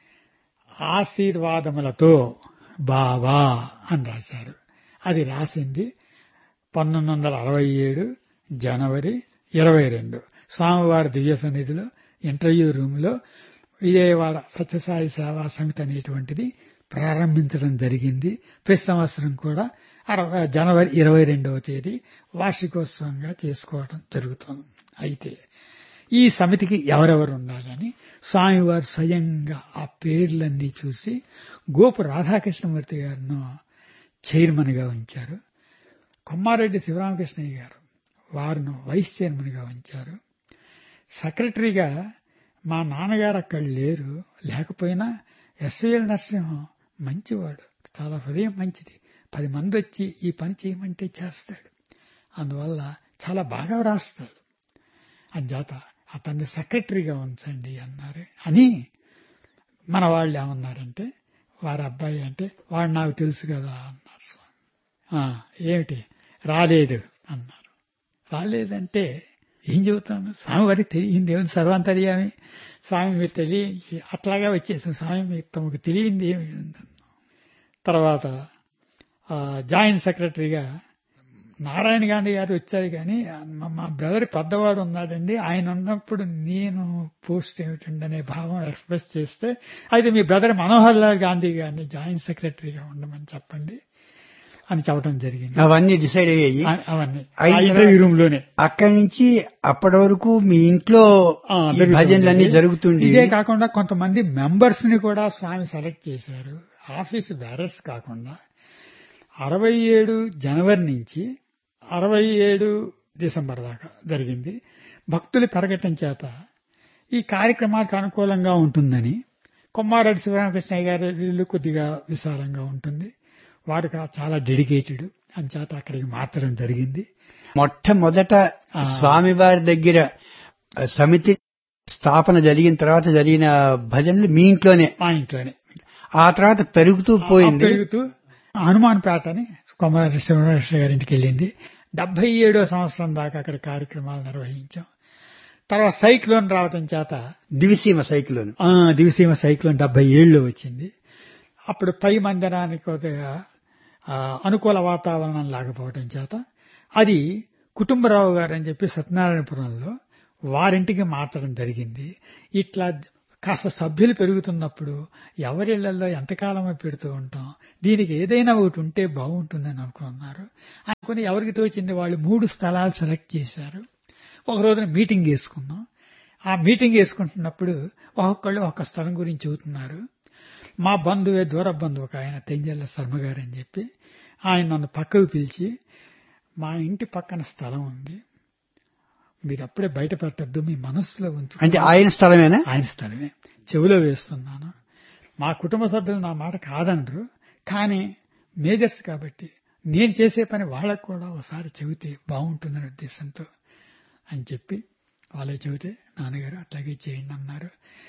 ఆశీర్వాదములతో బావా అని రాశారు. అది రాసింది పంతొమ్మిది వందల అరవై ఏడు జనవరి ఇరవై రెండు స్వామివారి దివ్య సన్నిధిలో ఇంటర్వ్యూ రూమ్ లో విజయవాడ సత్యసాయి సేవా సమితి అనేటువంటిది ప్రారంభించడం జరిగింది. ప్రతి సంవత్సరం కూడా జనవరి ఇరవై రెండవ తేదీ వార్షికోత్సవంగా చేసుకోవడం జరుగుతుంది. అయితే ఈ సమితికి ఎవరెవరు ఉండాలని స్వామివారు స్వయంగా ఆ పేర్లన్నీ చూసి గోపు రాధాకృష్ణమూర్తి గారిను చైర్మన్ గా ఉంచారు. కొమ్మారెడ్డి శివరామకృష్ణయ్య గారు వారిను వైస్ చైర్మన్ గా ఉంచారు. సెక్రటరీగా మా నాన్నగారు అక్కడ లేరు, లేకపోయినా ఎస్విఎల్ నరసింహం మంచివాడు, చాలా హృదయం మంచిది, పది మంది వచ్చి ఈ పని చేయమంటే చేస్తాడు, అందువల్ల చాలా బాగా రాస్తాడు, అంచేత అతన్ని సెక్రటరీగా ఉంచండి అన్నారు. అని మన వాళ్ళు ఏమన్నారంటే, వారి అబ్బాయి అంటే వాడు నాకు తెలుసు కదా అన్నారు స్వామి. ఏమిటి రాలేదు అన్నారు. రాలేదంటే ఏం చెబుతాను, స్వామి వారికి తెలియంది ఏమి, సర్వాంతర్యామి స్వామి మీరు తెలియ అట్లాగా వచ్చేసాం, స్వామి మీరు తమకు తెలియంది ఏమి. తర్వాత జాయింట్ సెక్రటరీగా నారాయణ గాంధీ గారు వచ్చారు, కానీ మా బ్రదర్ పెద్దవాడు ఉన్నాడండి, ఆయన ఉన్నప్పుడు నేను పోస్ట్ ఏమిటండి అనే భావం ఎక్స్ప్రెస్ చేస్తే, అయితే మీ బ్రదర్ మనోహర్ లాల్ గాంధీ గారిని జాయింట్ సెక్రటరీగా ఉండమని చెప్పండి అని చెప్పడం జరిగింది. అవన్నీ డిసైడ్ అయ్యాయి, అవన్నీ ఇంటర్వ్యూ రూమ్ లోనే. అక్కడి నుంచి అప్పటి వరకు మీ ఇంట్లో భజనలన్నీ జరుగుతుంది. ఇదే కాకుండా కొంతమంది మెంబర్స్ ని కూడా స్వామి సెలెక్ట్ చేశారు, ఆఫీస్ బేరర్స్ కాకుండా. అరవై ఏడు జనవరి నుంచి అరవై ఏడు డిసెంబర్ దాకా జరిగింది. భక్తులు పెరగటం చేత ఈ కార్యక్రమానికి అనుకూలంగా ఉంటుందని కొమ్మారెడ్డి శివరామకృష్ణయ్య గారి ఇల్లు కొద్దిగా విశాలంగా ఉంటుంది, వారికి చాలా డెడికేటెడ్, అంచేత అక్కడికి మార్చడం జరిగింది. మొట్టమొదట స్వామివారి దగ్గర సమితి స్థాపన జరిగిన తర్వాత జరిగిన భజనలు మీ ఇంట్లోనే, మా ఇంట్లోనే. ఆ తర్వాత పెరుగుతూ పోయింది. పెరుగుతూ హనుమాన్ పేట అని కొమ్మారెడ్డి శివరామకృష్ణ గారింటికి వెళ్ళింది. డెబ్బై ఏడో సంవత్సరం దాకా అక్కడ కార్యక్రమాలు నిర్వహించాం. తర్వాత సైక్లోన్ రావటం చేత దివిసీమ సైక్లోన్ దివిసీమ సైక్లోన్ డెబ్బై ఏడులో వచ్చింది. అప్పుడు పై మందిరానికి కొద్దిగా అనుకూల వాతావరణం లేకపోవటం చేత అది కుటుంబరావు గారు అని చెప్పి సత్యనారాయణపురంలో వారింటికి మార్చడం జరిగింది. ఇట్లా కాస్త సభ్యులు పెరుగుతున్నప్పుడు ఎవరిళ్లలో ఎంతకాలమో పెడుతూ ఉంటాం, దీనికి ఏదైనా ఒకటి ఉంటే బాగుంటుందని అనుకున్నారు. అనుకుని ఎవరికి తోచింది వాళ్ళు మూడు స్థలాలు సెలెక్ట్ చేశారు. ఒక రోజున మీటింగ్ వేసుకున్నాం. ఆ మీటింగ్ వేసుకుంటున్నప్పుడు ఒక్కొక్కళ్ళు ఒక్క స్థలం గురించి చెబుతున్నారు. మా బంధువే దూర బంధువు ఒక ఆయన తెంజల్ల శర్మ గారు అని చెప్పి ఆయన నన్ను పక్కకు పిలిచి, మా ఇంటి పక్కన స్థలం ఉంది, మీరు అప్పుడే బయట పెట్టద్దు, మీ మనస్సులో ఉంచు. అంటే ఆయన స్థలమేనా? ఆయన స్థలమే, చెవిలో వేస్తున్నాను. మా కుటుంబ సభ్యులు నా మాట కాదనరు, కానీ మేజర్స్ కాబట్టి నేను చేసే పని వాళ్ళకు కూడా ఒకసారి చెబితే బాగుంటుందనే ఉద్దేశంతో అని చెప్పి వాళ్ళే చెబితే నాన్నగారు అట్లాగే చేయండి అన్నారు.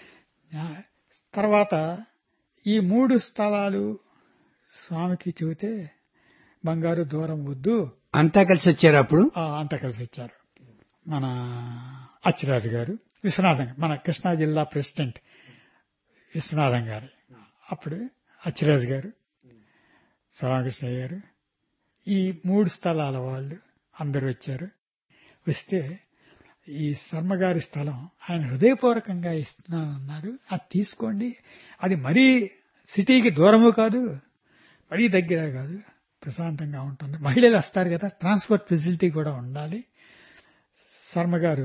తర్వాత ఈ మూడు స్థలాలు స్వామికి చెబితే బంగారు దూరం వద్దు, అంతా కలిసి వచ్చారు. అప్పుడు అంతా కలిసి వచ్చారు. మన అచ్చిరాజు గారు, విశ్వనాథం, మన కృష్ణా జిల్లా ప్రెసిడెంట్ విశ్వనాథం గారు, అప్పుడు అచ్చిరాజు గారు, శివరామకృష్ణయ్య గారు, ఈ మూడు స్థలాల వాళ్ళు అందరూ వచ్చారు. వస్తే ఈ శర్మగారి స్థలం ఆయన హృదయపూర్వకంగా ఇస్తున్నానన్నాడు, అది తీసుకోండి, అది మరీ సిటీకి దూరము కాదు, మరీ దగ్గర కాదు, ప్రశాంతంగా ఉంటుంది, మహిళలు వస్తారు కదా, ట్రాన్స్పోర్ట్ ఫెసిలిటీ కూడా ఉండాలి. శర్మగారు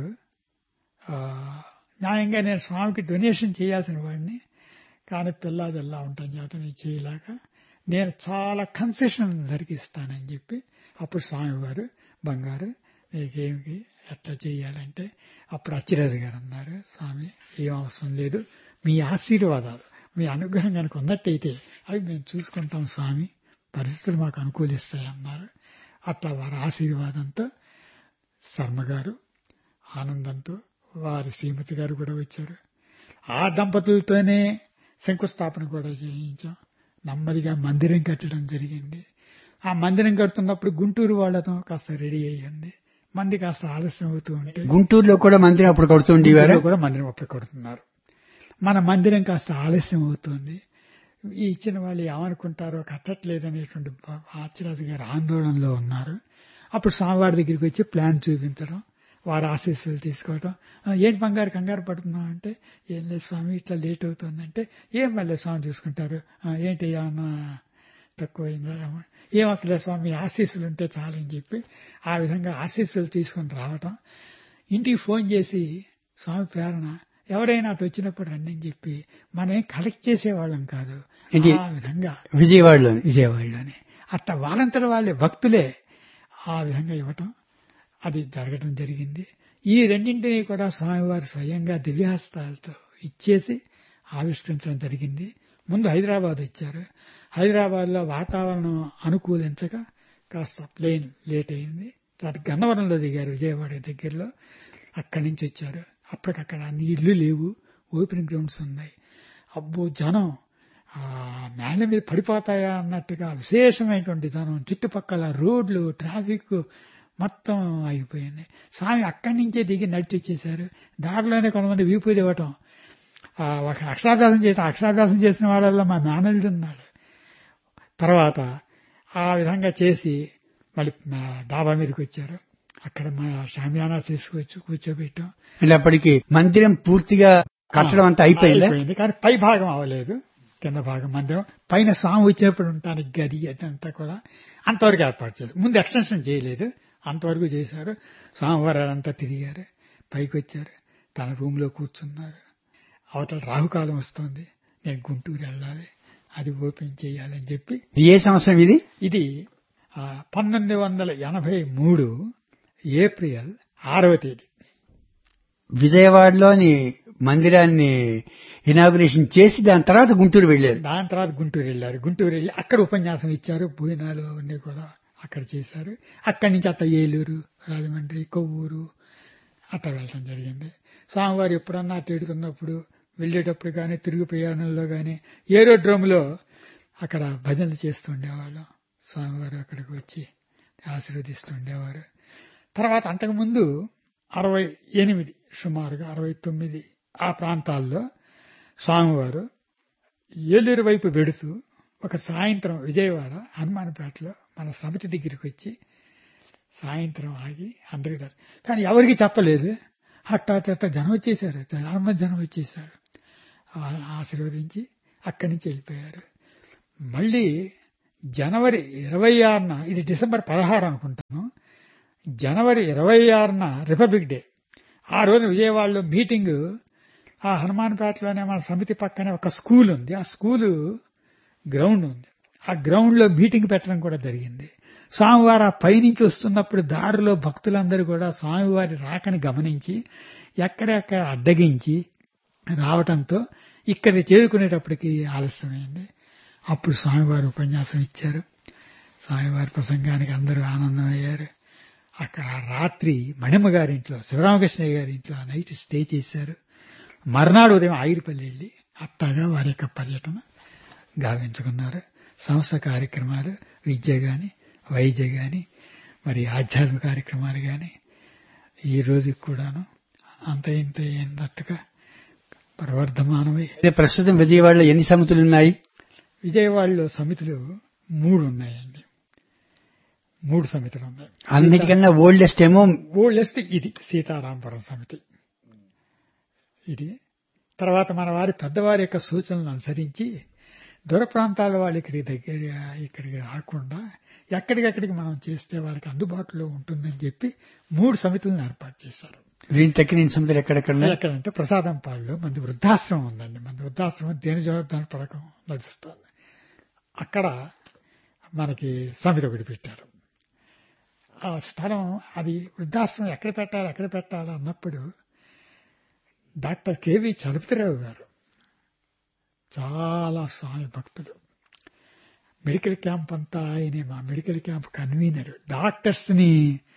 న్యాయంగా నేను స్వామికి డొనేషన్ చేయాల్సిన వాడిని, కానీ పిల్లాదల్లా ఉంటాం చేత నేను చేయలేక నేను చాలా కన్సెషన్ ధరికి ఇస్తానని చెప్పి అప్పుడు స్వామివారు బంగారు నీకేమి ఎట్లా చేయాలంటే అప్పుడు అచ్చిరాజు గారు అన్నారు, స్వామి ఏం అవసరం లేదు, మీ ఆశీర్వాదాలు మీ అనుగ్రహం కనుక ఉన్నట్టయితే అవి మేము చూసుకుంటాం స్వామి, పరిస్థితులు మాకు అనుకూలిస్తాయి అన్నారు. అట్లా వారి ఆశీర్వాదంతో శర్మగారు ఆనందంతో వారి శ్రీమతి గారు కూడా వచ్చారు. ఆ దంపతులతోనే శంకుస్థాపన కూడా చేయించాం. నెమ్మదిగా మందిరం కట్టడం జరిగింది. ఆ మందిరం కడుతున్నప్పుడు గుంటూరు వాళ్ళతో కాస్త రెడీ అయ్యింది, మంది కాస్త ఆలస్యం అవుతూ ఉంటే గుంటూరులో కూడా మందిరం అప్పుడు కడుతుంది కూడా మందిరం అప్పుడు కడుతున్నారు. మన మందిరం కాస్త ఆలస్యం అవుతుంది, ఈ ఇచ్చిన వాళ్ళు ఏమనుకుంటారో కట్టట్లేదనేటువంటి ఆచార్య గారు ఆందోళనలో ఉన్నారు. అప్పుడు స్వామివారి దగ్గరికి వచ్చి ప్లాన్ చూపించడం, వారి ఆశీస్సులు తీసుకోవడం. ఏంటి బంగారు కంగారు పడుతున్నాం అంటే, ఏం లేదు స్వామి ఇట్లా లేట్ అవుతుందంటే, ఏం మళ్ళీ స్వామి చూసుకుంటారు, ఏంటి ఏమన్నా తక్కువైందా, ఏం అక్కర్లేదు స్వామి ఆశీస్సులు ఉంటే చాలని చెప్పి ఆ విధంగా ఆశీస్సులు తీసుకుని రావటం. ఇంటికి ఫోన్ చేసి స్వామి ప్రేరణ ఎవరైనా అటు వచ్చినప్పుడు రండి అని చెప్పి మనం కలెక్ట్ చేసేవాళ్ళం కాదు, ఆ విధంగా విజయవాడలోని విజయవాడలోనే అట్లా వాళ్ళంతట వాళ్ళే భక్తులే ఆ విధంగా ఇవ్వటం అది జరగటం జరిగింది. ఈ రెండింటినీ కూడా స్వామివారు స్వయంగా దివ్యహస్తాలతో ఇచ్చేసి ఆవిష్కరించడం జరిగింది. ముందు హైదరాబాద్ ఇచ్చారు. హైదరాబాద్ లో వాతావరణం అనుకూలించక కాస్త ప్లేన్ లేట్ అయింది. తర్వాత గన్నవరంలో దిగారు, విజయవాడ దగ్గరలో. అక్కడి నుంచి వచ్చారు. అప్పటికక్కడ అన్ని ఇళ్లు లేవు, ఓపెన్ గ్రౌండ్స్ ఉన్నాయి. అబ్బో జనం ఆ మేళ్ళ మీద పడిపోతాయా అన్నట్టుగా విశేషమైనటువంటి జనం. చుట్టుపక్కల రోడ్లు, ట్రాఫిక్ మొత్తం ఆగిపోయింది. స్వామి అక్కడి నుంచే దిగి నడిచి వచ్చేశారు. దారిలోనే కొంతమంది వీపూది ఇవ్వటం, ఒక అక్షరాభ్యాసం చేసిన అక్షరాభ్యాసం చేసిన వాళ్ళల్లో మా మేనల్లుడు ఉన్నాడు. తర్వాత ఆ విధంగా చేసి మళ్ళీ డాబా మీదకి వచ్చారు. అక్కడ మా షామియానా తీసుకొచ్చి కూర్చోబెట్టాం. అంటే అప్పటికి మందిరం పూర్తిగా కట్టడం అంతా అయిపోయింది, కానీ పై భాగం అవ్వలేదు. కింద భాగం మందిరం, పైన స్వామి వచ్చినప్పుడు ఉంటానికి గది అదంతా కూడా అంతవరకు ఏర్పాటు చేశారు. ముందు ఎక్స్టెన్షన్ చేయలేదు, అంతవరకు చేశారు. స్వామివారు అంతా తిరిగారు, పైకి వచ్చారు, తన రూమ్ లో కూర్చున్నారు. అవతల రాహుకాలం వస్తుంది, నేను గుంటూరు వెళ్ళాలి, అది ఓపెన్ చేయాలని చెప్పి. ఏ సంవత్సరం ఇది? ఇది పంతొమ్మిది వందల ఎనభై మూడు ఏప్రిల్ ఆరవ తేదీ విజయవాడలోని మందిరాన్ని ఇనాగురేషన్ చేసి దాని తర్వాత గుంటూరు వెళ్లారు. దాని తర్వాత గుంటూరు వెళ్లారు. గుంటూరు వెళ్ళి అక్కడ ఉపన్యాసం ఇచ్చారు. భోజనాలు అవన్నీ కూడా అక్కడ చేశారు. అక్కడి నుంచి అట్లా ఏలూరు, రాజమండ్రి, కొవ్వూరు అట్లా వెళ్ళడం జరిగింది. స్వామివారు ఎప్పుడన్నా అటు ఎడుతున్నప్పుడు, వెళ్లేటప్పుడు కానీ, తిరుగు ప్రయాణంలో కానీ ఏరోడ్రోమ్లో అక్కడ భజనలు చేస్తుండేవాళ్ళం. స్వామివారు అక్కడికి వచ్చి ఆశీర్వదిస్తుండేవారు. తర్వాత అంతకుముందు అరవై ఎనిమిది సుమారుగా అరవై తొమ్మిది ఆ ప్రాంతాల్లో స్వామివారు ఏలూరు వైపు వెడుతూ ఒక సాయంత్రం విజయవాడ హనుమాన్పేటలో మన సమితి దగ్గరికి వచ్చి సాయంత్రం ఆగి అందరికీ, కానీ ఎవరికి చెప్పలేదు. హఠాత్ జనం వచ్చేశారు, చాలా మంది జనం వచ్చేశారు. ఆశీర్వదించి అక్కడి నుంచి వెళ్ళిపోయారు. మళ్ళీ జనవరి ఇరవై ఆరున, ఇది డిసెంబర్ పదహారు అనుకుంటాను, జనవరి ఇరవై ఆరున రిపబ్లిక్ డే. ఆ రోజు విజయవాడలో మీటింగ్, ఆ హనుమాన్పేటలోనే మన సమితి పక్కనే ఒక స్కూల్ ఉంది, ఆ స్కూలు గ్రౌండ్ ఉంది. ఆ గ్రౌండ్ లో మీటింగ్ పెట్టడం కూడా జరిగింది. స్వామివారు ఆ పైనుంచి వస్తున్నప్పుడు దారిలో భక్తులందరూ కూడా స్వామివారి రాకని గమనించి ఎక్కడెక్కడ అడ్డగించి రావటంతో ఇక్కడ చేరుకునేటప్పటికి ఆలస్యమైంది. అప్పుడు స్వామివారు ఉపన్యాసం ఇచ్చారు. స్వామివారి ప్రసంగానికి అందరూ ఆనందమయ్యారు. అక్కడ రాత్రి మణిమ్మ గారింట్లో, శివరామకృష్ణయ్య గారి ఇంట్లో నైట్ స్టే చేశారు. మర్నాడు ఉదయం ఆగిరిపల్లి వెళ్ళి అట్టాగా వారి యొక్క పర్యటన గావించుకున్నారు. సంస్థ కార్యక్రమాలు, విద్య గాని, వైద్య గాని, మరి ఆధ్యాత్మిక కార్యక్రమాలు గాని ఈ రోజుకి కూడాను అంత ఇంత ఏంటట్టుగా ప్రవర్ధమానమై. ప్రస్తుతం విజయవాడలో ఎన్ని సమితులు ఉన్నాయి? విజయవాడలో సమితులు మూడు ఉన్నాయండి. మూడు సమితులు ఉన్నాయి. అన్నిటికన్నా ఓల్డెస్ట్ ఏమో ఓల్డెస్ట్ ఇది సీతారాంపురం సమితి. ఇది తర్వాత మన వారి పెద్దవారి యొక్క సూచనలను అనుసరించి దూర ప్రాంతాల వాళ్ళు ఇక్కడికి దగ్గర ఇక్కడికి రాకుండా ఎక్కడికెక్కడికి మనం చేస్తే వాళ్ళకి అందుబాటులో ఉంటుందని చెప్పి మూడు సమితులను ఏర్పాటు చేశారు. దీని తక్కిన సమితులు ఎక్కడెక్కడ ఎక్కడంటే ప్రసాదంపాడులో మంది వృద్ధాశ్రమం ఉందండి. మంది వృద్ధాశ్రమం దేని జవాబుదారి పథకం నడుస్తుంది. అక్కడ మనకి సమితి ఒకటి పెట్టారు. ఆ స్థలం, అది వృద్ధాశ్రమం ఎక్కడ పెట్టాలి ఎక్కడ పెట్టాలి అన్నప్పుడు డాక్టర్ కెవి చలపతిరావు గారు చాలా స్వామి భక్తులు. మెడికల్ క్యాంప్ అంతా ఆయనే, మా మెడికల్ క్యాంప్ కన్వీనర్. డాక్టర్స్ ని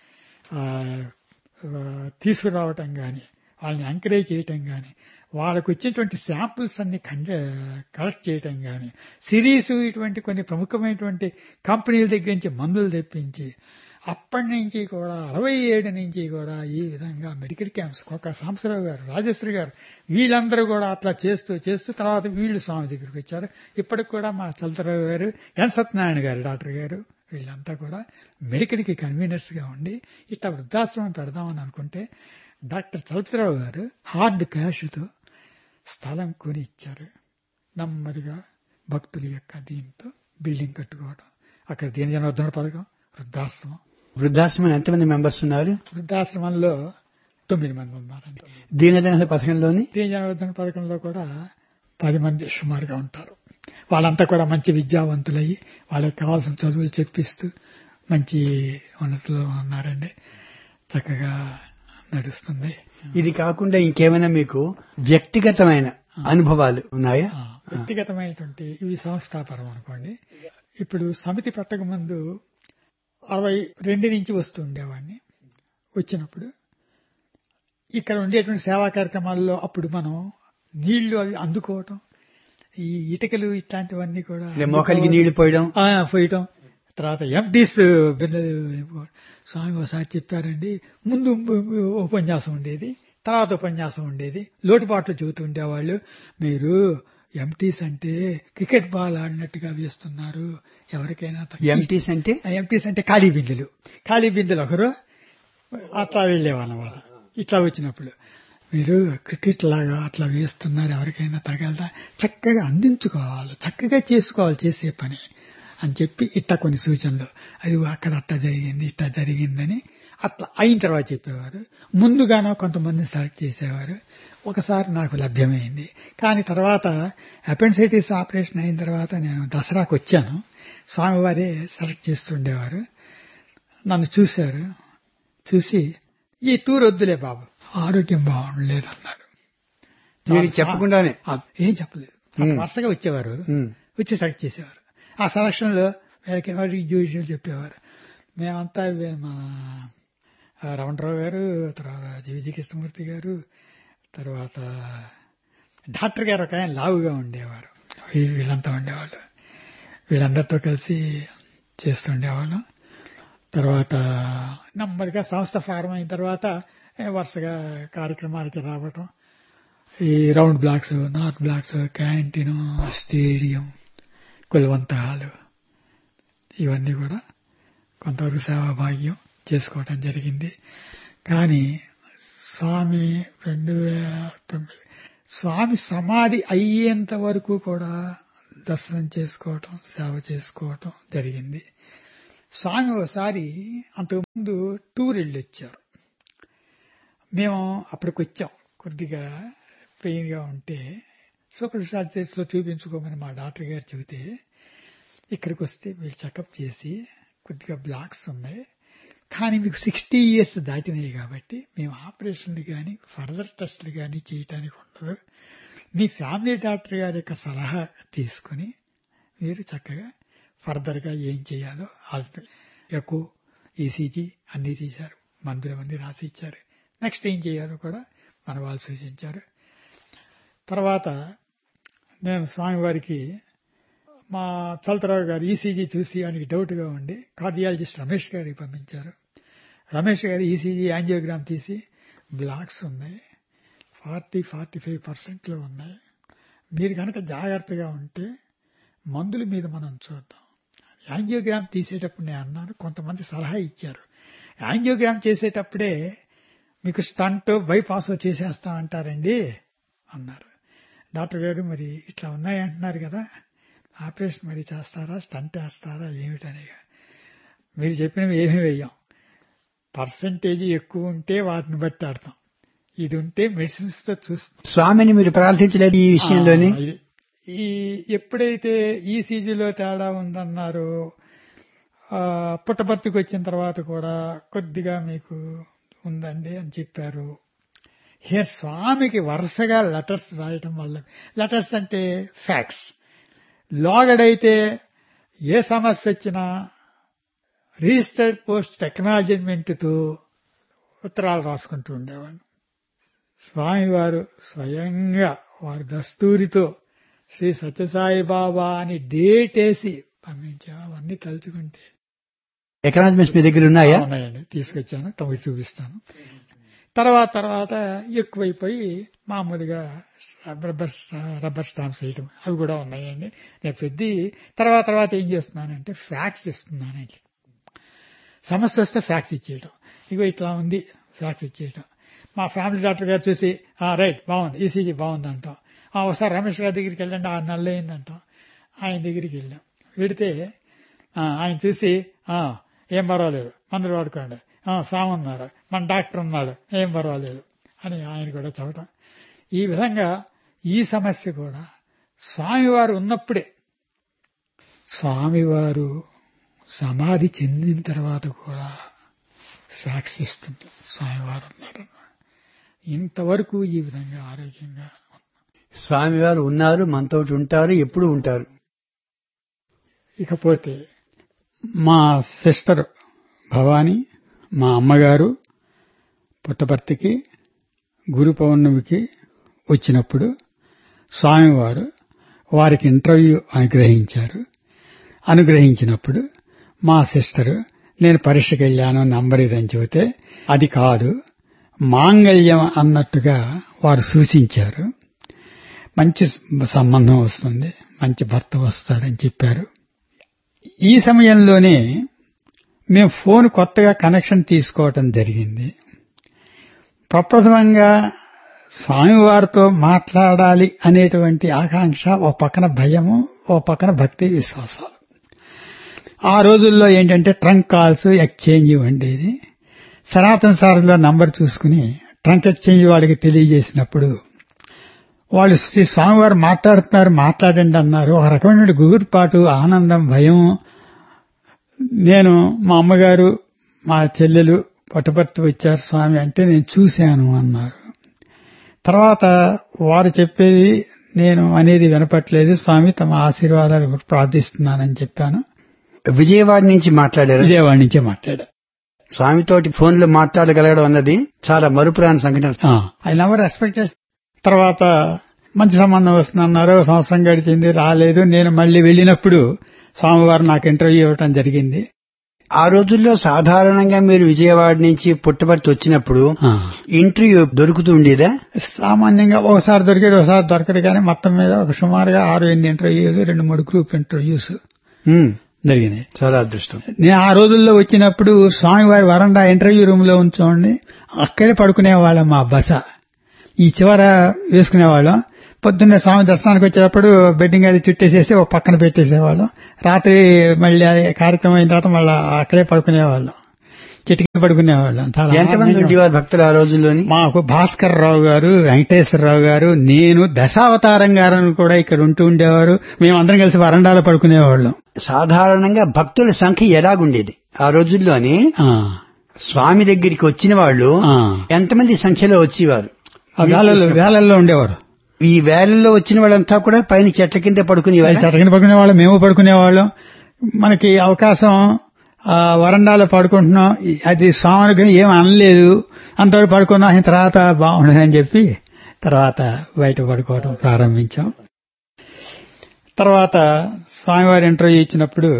తీసుకురావటం గాని, వాళ్ళని ఎంకరేజ్ చేయటం గాని, వాళ్ళకు వచ్చేటువంటి శాంపుల్స్ అన్ని కలెక్ట్ చేయటం గాని, సిరీస్ ఇటువంటి కొన్ని ప్రముఖమైనటువంటి కంపెనీల దగ్గర నుంచి మందులు తెప్పించి అప్పటి నుంచి కూడా అరవై ఏడు నుంచి కూడా ఈ విధంగా మెడికల్ క్యాంప్స్ ఒక సాంబశివరావు గారు, రాజేశ్వరి గారు వీళ్ళందరూ కూడా అట్లా చేస్తూ చేస్తూ తర్వాత వీళ్ళు స్వామి దగ్గరికి వచ్చారు. ఇప్పటికి కూడా మా చలతరావు గారు, ఎన్ సత్యనారాయణ గారు డాక్టర్ గారు వీళ్ళంతా కూడా మెడికల్ కి కన్వీనర్స్ గా ఉండి ఇట్లా వృద్ధాశ్రమం పెడదామని అనుకుంటే డాక్టర్ చలపతిరావు గారు హార్డ్ క్యాష్తో స్థలం కొని ఇచ్చారు. నెమ్మదిగా భక్తుల యొక్క దీంతో బిల్డింగ్ కట్టుకోవడం, అక్కడ దీని జనవర్ధన పథకం, వృద్ధాశ్రమం. వృద్ధాశ్రమం ఎంతమంది మెంబర్స్ ఉన్నారు? వృద్ధాశ్రమంలో తొమ్మిది మంది ఉన్నారంట. దీనజన పథకంలోని దీన జనవర్ధన పథకంలో కూడా పది మంది సుమారుగా ఉంటారు. వాళ్ళంతా కూడా మంచి విద్యావంతులయ్యి వాళ్ళకి కావాల్సిన చదువులు చెప్పిస్తూ మంచి ఉన్నతిలో ఉన్నారండి. చక్కగా నడుస్తుంది. ఇది కాకుండా ఇంకేమైనా మీకు వ్యక్తిగతమైన అనుభవాలు ఉన్నాయా? ఆ, వ్యక్తిగతమైనటువంటి ఇవి సంస్థాపరం అనుకోండి. ఇప్పుడు సమితి పెట్టక ముందు అరవై రెండు నుంచి వస్తూ ఉండేవాడిని. వచ్చినప్పుడు ఇక్కడ ఉండేటువంటి సేవా కార్యక్రమాల్లో అప్పుడు మనం నీళ్లు అవి అందుకోవటం, ఈ ఇటుకలు ఇట్లాంటివన్నీ కూడా మోకాలికి నీళ్లు పోయడం ఆ, పోయటం. తర్వాత ఎంటీస్ స్వామి ఒకసారి చెప్పారండి, ముందు ఉపన్యాసం ఉండేది, తర్వాత ఉపన్యాసం ఉండేది. లోటుపాట్లు చెబుతూ ఉండేవాళ్ళు, మీరు ఎంటీస్ అంటే క్రికెట్ బాల్ ఆడినట్టుగా వేస్తున్నారు, ఎవరికైనా ఎంటీస్ అంటే ఎంటీస్ అంటే ఖాళీ బిందెలు. ఖాళీ బిందెలు ఒకరు అట్లా వెళ్ళేవాళ్ళమాట. ఇట్లా వచ్చినప్పుడు మీరు క్రికెట్ లాగా అట్లా వేస్తున్నారు, ఎవరికైనా తగలదా, చక్కగా అందించుకోవాలి, చక్కగా చేసుకోవాలి చేసే పని అని చెప్పి ఇట్లా కొన్ని సూచనలు, అది అక్కడ అట్లా జరిగింది ఇట్లా జరిగిందని అట్లా అయిన తర్వాత చెప్పేవారు. ముందుగానో కొంతమందిని సెలెక్ట్ చేసేవారు. ఒకసారి నాకు లభ్యమైంది. కానీ తర్వాత అపెండిసైటిస్ ఆపరేషన్ అయిన తర్వాత నేను దసరాకు వచ్చాను. స్వామివారే సెలెక్ట్ చేస్తుండేవారు. నన్ను చూశారు, చూసి ఈ టూర్ వద్దులే బాబు, ఆరోగ్యం బాగుండలేదన్నారు. మీరు చెప్పకుండానే ఏం చెప్పలేదు, వరుసగా వచ్చేవారు, వచ్చి సెలెక్ట్ చేసేవారు. ఆ సెలక్షన్ లో ఎవరికి జ్యూషియల్ చెప్పేవారు. మేమంతా మా రమణరావు గారు, తర్వాత జీవిజీ కృష్ణమూర్తి గారు, తర్వాత డాక్టర్ గారు ఒక ఆయన లావుగా ఉండేవారు, వీళ్ళంతా ఉండేవాళ్ళు. వీళ్ళందరితో కలిసి చేస్తుండేవాళ్ళం. తర్వాత నెమ్మదిగా సంస్థ ఫారం అయిన తర్వాత వరుసగా కార్యక్రమాలకి రావటం, ఈ round blocks, north blocks, canteen, stadium, కులవంత hall, ఇవన్నీ కూడా కొంతవరకు సేవాభాగ్యం చేసుకోవటం జరిగింది. కానీ స్వామి రెండు వేల తొమ్మిది స్వామి సమాధి అయ్యేంత వరకు కూడా దర్శనం చేసుకోవటం, సేవ చేసుకోవటం జరిగింది. స్వామి ఒకసారి అంతకుముందు టూర్ వెళ్ళి వచ్చారు. మేము అప్పటికి వచ్చాం, కొద్దిగా పెయిన్ గా ఉంటే సూపర్ స్పెషాలిటీస్ లో చూపించుకోమని మా డాక్టర్ గారు చెబితే, ఇక్కడికి వస్తే వీళ్ళు చెకప్ చేసి కొద్దిగా బ్లాక్స్ ఉన్నాయి, కానీ మీకు సిక్స్టీ ఇయర్స్ దాటినాయి కాబట్టి మేము ఆపరేషన్లు కానీ ఫర్దర్ టెస్టులు కానీ చేయటానికి ఉండదు. మీ ఫ్యామిలీ డాక్టర్ గారి యొక్క సలహా తీసుకుని మీరు చక్కగా ఫర్దర్ గా ఏం చేయాలో ఎకో, ఈసీజీ అన్ని తీశారు, మందులు అన్ని రాసి ఇచ్చారు. నెక్స్ట్ ఏం చేయాలో కూడా మన వాళ్ళు సూచించారు. తర్వాత నేను స్వామివారికి మా చలతరావు గారు ఈసీజీ చూసి ఆయనకి డౌట్ గా ఉండి కార్డియాలజిస్ట్ రమేష్ గారికి పంపించారు. రమేష్ గారు ఈసీజీ యాంజియోగ్రామ్ తీసి బ్లాక్స్ ఉన్నాయి, ఫార్టీ ఫార్టీ ఫైవ్ పర్సెంట్ లో ఉన్నాయి, మీరు కనుక జాగ్రత్తగా ఉంటే మందుల మీద మనం చూద్దాం. యాంజియోగ్రామ్ తీసేటప్పుడు నేను అన్నాను, కొంతమంది సలహా ఇచ్చారు, యాంజియోగ్రామ్ చేసేటప్పుడే మీకు స్టంట్ బైపాస్ చేసేస్తా అంటారండి అన్నారు. డాక్టర్ గారు మరి ఇట్లా ఉన్నాయి అంటున్నారు కదా, ఆపరేషన్ మరి చేస్తారా, స్టంట్ వేస్తారా ఏమిటని. మీరు చెప్పినవి ఏమీ వేయం, పర్సంటేజ్ ఎక్కువ ఉంటే వాటిని బట్టి ఆడతాం, ఇది ఉంటే మెడిసిన్స్ తో చూస్తాం. స్వామిని మీరు ప్రార్థించలేదు ఈ విషయంలోని? ఈ ఎప్పుడైతే ఈసీజీలో తేడా ఉందన్నారో, పుట్టపర్తికి వచ్చిన తర్వాత కూడా కొద్దిగా మీకు ఉందండి అని చెప్పారు. హియర్ స్వామికి వరుసగా లెటర్స్ రాయటం వల్ల, లెటర్స్ అంటే ఫ్యాక్ట్స్, లోగడైతే ఏ సమస్య వచ్చినా రిజిస్టర్డ్ పోస్ట్ అక్నాలెడ్జ్మెంట్తో ఉత్తరాలు రాసుకుంటూ ఉండేవాడు. స్వామివారు స్వయంగా వారి దస్తూరితో శ్రీ సత్యసాయి బాబా అని డేట్ వేసి పంపించా. అవన్నీ తలుచుకుంటే ఎకనామిక్స్ మీ దగ్గర ఉన్నాయా? ఉన్నాయండి, తీసుకొచ్చాను, తమకు చూపిస్తాను. తర్వాత తర్వాత ఎక్కువైపోయి మామూలుగా రబ్బర్ రబ్బర్ స్టాంప్స్ వేయటం అవి కూడా ఉన్నాయండి. నేను పెద్ద తర్వాత తర్వాత ఏం చేస్తున్నానంటే ఫ్యాక్స్ ఇస్తున్నానండి. సమస్య వస్తే ఫ్యాక్స్ ఇచ్చేయటం, ఇగో ఇట్లా ఉంది ఫ్యాక్స్ ఇచ్చేయటం. మా ఫ్యామిలీ డాక్టర్ గారు చూసి రైట్ బాగుంది, ఈసీజీ బాగుంది అంటాం. ఒకసారి రమేష్ గారి దగ్గరికి వెళ్ళండి, ఆరు నెలలు అయింది అంటాం. ఆయన దగ్గరికి వెళ్ళాం, వెడితే ఆయన చూసి ఏం పర్వాలేదు మందులు వాడుకోండి, స్వామి ఉన్నారు, మన డాక్టర్ ఉన్నాడు, ఏం పర్వాలేదు అని ఆయన కూడా చెప్పడం. ఈ విధంగా ఈ సమస్య కూడా స్వామివారు ఉన్నప్పుడే, స్వామివారు సమాధి చెందిన తర్వాత కూడా ఫ్యాక్స్ ఇస్తుంది స్వామివారు ఉన్నారు. ఇంతవరకు ఈ విధంగా ఆరోగ్యంగా. స్వామివారు ఉన్నారు, మనతోటి ఉంటారు, ఎప్పుడు ఉంటారు. ఇకపోతే మా సిస్టర్ భవాని, మా అమ్మగారు పుట్టపర్తికి గురు పౌర్ణమికి వచ్చినప్పుడు స్వామివారు వారికి ఇంటర్వ్యూ అనుగ్రహించారు. అనుగ్రహించినప్పుడు మా సిస్టరు నేను పరీక్షకు వెళ్ళాను, నంబర్ ఇదని చెబితే అది కాదు మాంగళ్యం అన్నట్టుగా వారు సూచించారు. మంచి సంబంధం వస్తుంది, మంచి భర్త వస్తాడని చెప్పారు. ఈ సమయంలోనే మేము ఫోన్ కొత్తగా కనెక్షన్ తీసుకోవటం జరిగింది. ప్రప్రథమంగా స్వామివారితో మాట్లాడాలి అనేటువంటి ఆకాంక్ష, ఓ పక్కన భయము, ఓ పక్కన భక్తి విశ్వాసాలు. ఆ రోజుల్లో ఏంటంటే ట్రంక్ కాల్స్ ఎక్స్చేంజ్ ఉండేది. సనాతన సారథిలో నంబర్ చూసుకుని ట్రంక్ ఎక్స్చేంజ్ వాళ్ళకి తెలియజేసినప్పుడు వాళ్ళు శ్రీ స్వామివారు మాట్లాడుతున్నారు, మాట్లాడండి అన్నారు. ఒక రకమైన గుగురుపాటు, ఆనందం, భయం. నేను మా అమ్మగారు మా చెల్లెలు పుట్టపర్తి వచ్చారు స్వామి అంటే నేను చూశాను అన్నారు. తర్వాత వారు చెప్పేది నేను అనేది వినపట్లేదు, స్వామి తమ ఆశీర్వాదాలు ప్రార్థిస్తున్నానని చెప్పాను. విజయవాడ నుంచి మాట్లాడారు. విజయవాడ నుంచే మాట్లాడా. స్వామితోటి ఫోన్ లో మాట్లాడగలగడం అన్నది చాలా మరుపురాని సంఘటన. I never expected. తర్వాత మంచి సంబంధం వస్తుందన్నారు. సంవత్సరం గడిచింది, రాలేదు. నేను మళ్లీ వెళ్లినప్పుడు స్వామివారు నాకు ఇంటర్వ్యూ ఇవ్వటం జరిగింది. ఆ రోజుల్లో సాధారణంగా మీరు విజయవాడ నుంచి పుట్టపర్తి వచ్చినప్పుడు ఇంటర్వ్యూ దొరుకుతూ ఉండేదా? సామాన్యంగా ఒకసారి దొరికేది, ఒకసారి దొరకదు. కానీ మొత్తం మీద ఒక సుమారుగా ఆరు ఎనిమిది ఇంటర్వ్యూలు, రెండు మూడు గ్రూప్ ఇంటర్వ్యూస్ జరిగినాయి. చాలా అదృష్టం. నేను ఆ రోజుల్లో వచ్చినప్పుడు స్వామివారి వరండా ఇంటర్వ్యూ రూమ్ లో ఉంచోండి, అక్కడే పడుకునేవాళ్ళం. మా బస ఈ చివర వేసుకునేవాళ్ళం. పొద్దున్నే స్వామి దర్శనానికి వచ్చేటప్పుడు బెడ్డింగ్ అది చుట్టేసేసి ఒక పక్కన పెట్టేసేవాళ్ళం. రాత్రి మళ్ళీ కార్యక్రమం అయిన తర్వాత మళ్ళీ అక్కడే పడుకునేవాళ్ళం, చిటికి పడుకునేవాళ్ళం. ఎంతమంది ఉండేవారు భక్తులు ఆ రోజుల్లోని? మాకు భాస్కర్ రావు గారు, వెంకటేశ్వరరావు గారు, నేను, దశావతారం గారు కూడా ఇక్కడ ఉంటూ ఉండేవారు. మేమందరం కలిసి వరండాలో పడుకునేవాళ్ళం. సాధారణంగా భక్తుల సంఖ్య ఎలాగుండేది ఆ రోజుల్లోని? స్వామి దగ్గరికి వచ్చిన వాళ్ళు ఎంతమంది సంఖ్యలో వచ్చేవారు? వేలల్లో ఉండేవారు. ఈ వేలల్లో వచ్చిన వాళ్ళంతా కూడా పైన చెట్ల కింద పడుకునేవారు. చెట్ల కింద పడుకునేవాళ్ళం, మేము పడుకునేవాళ్ళం. మనకి అవకాశం వరండాలో పడుకుంటున్నాం, అది స్వామికి ఏం అనలేదు, అంతవరకు పడుకున్నాం. తర్వాత బాగుండదని చెప్పి తర్వాత బయట పడుకోవడం ప్రారంభించాం. తర్వాత స్వామివారి ఇంటర్వ్యూ ఇచ్చినప్పుడు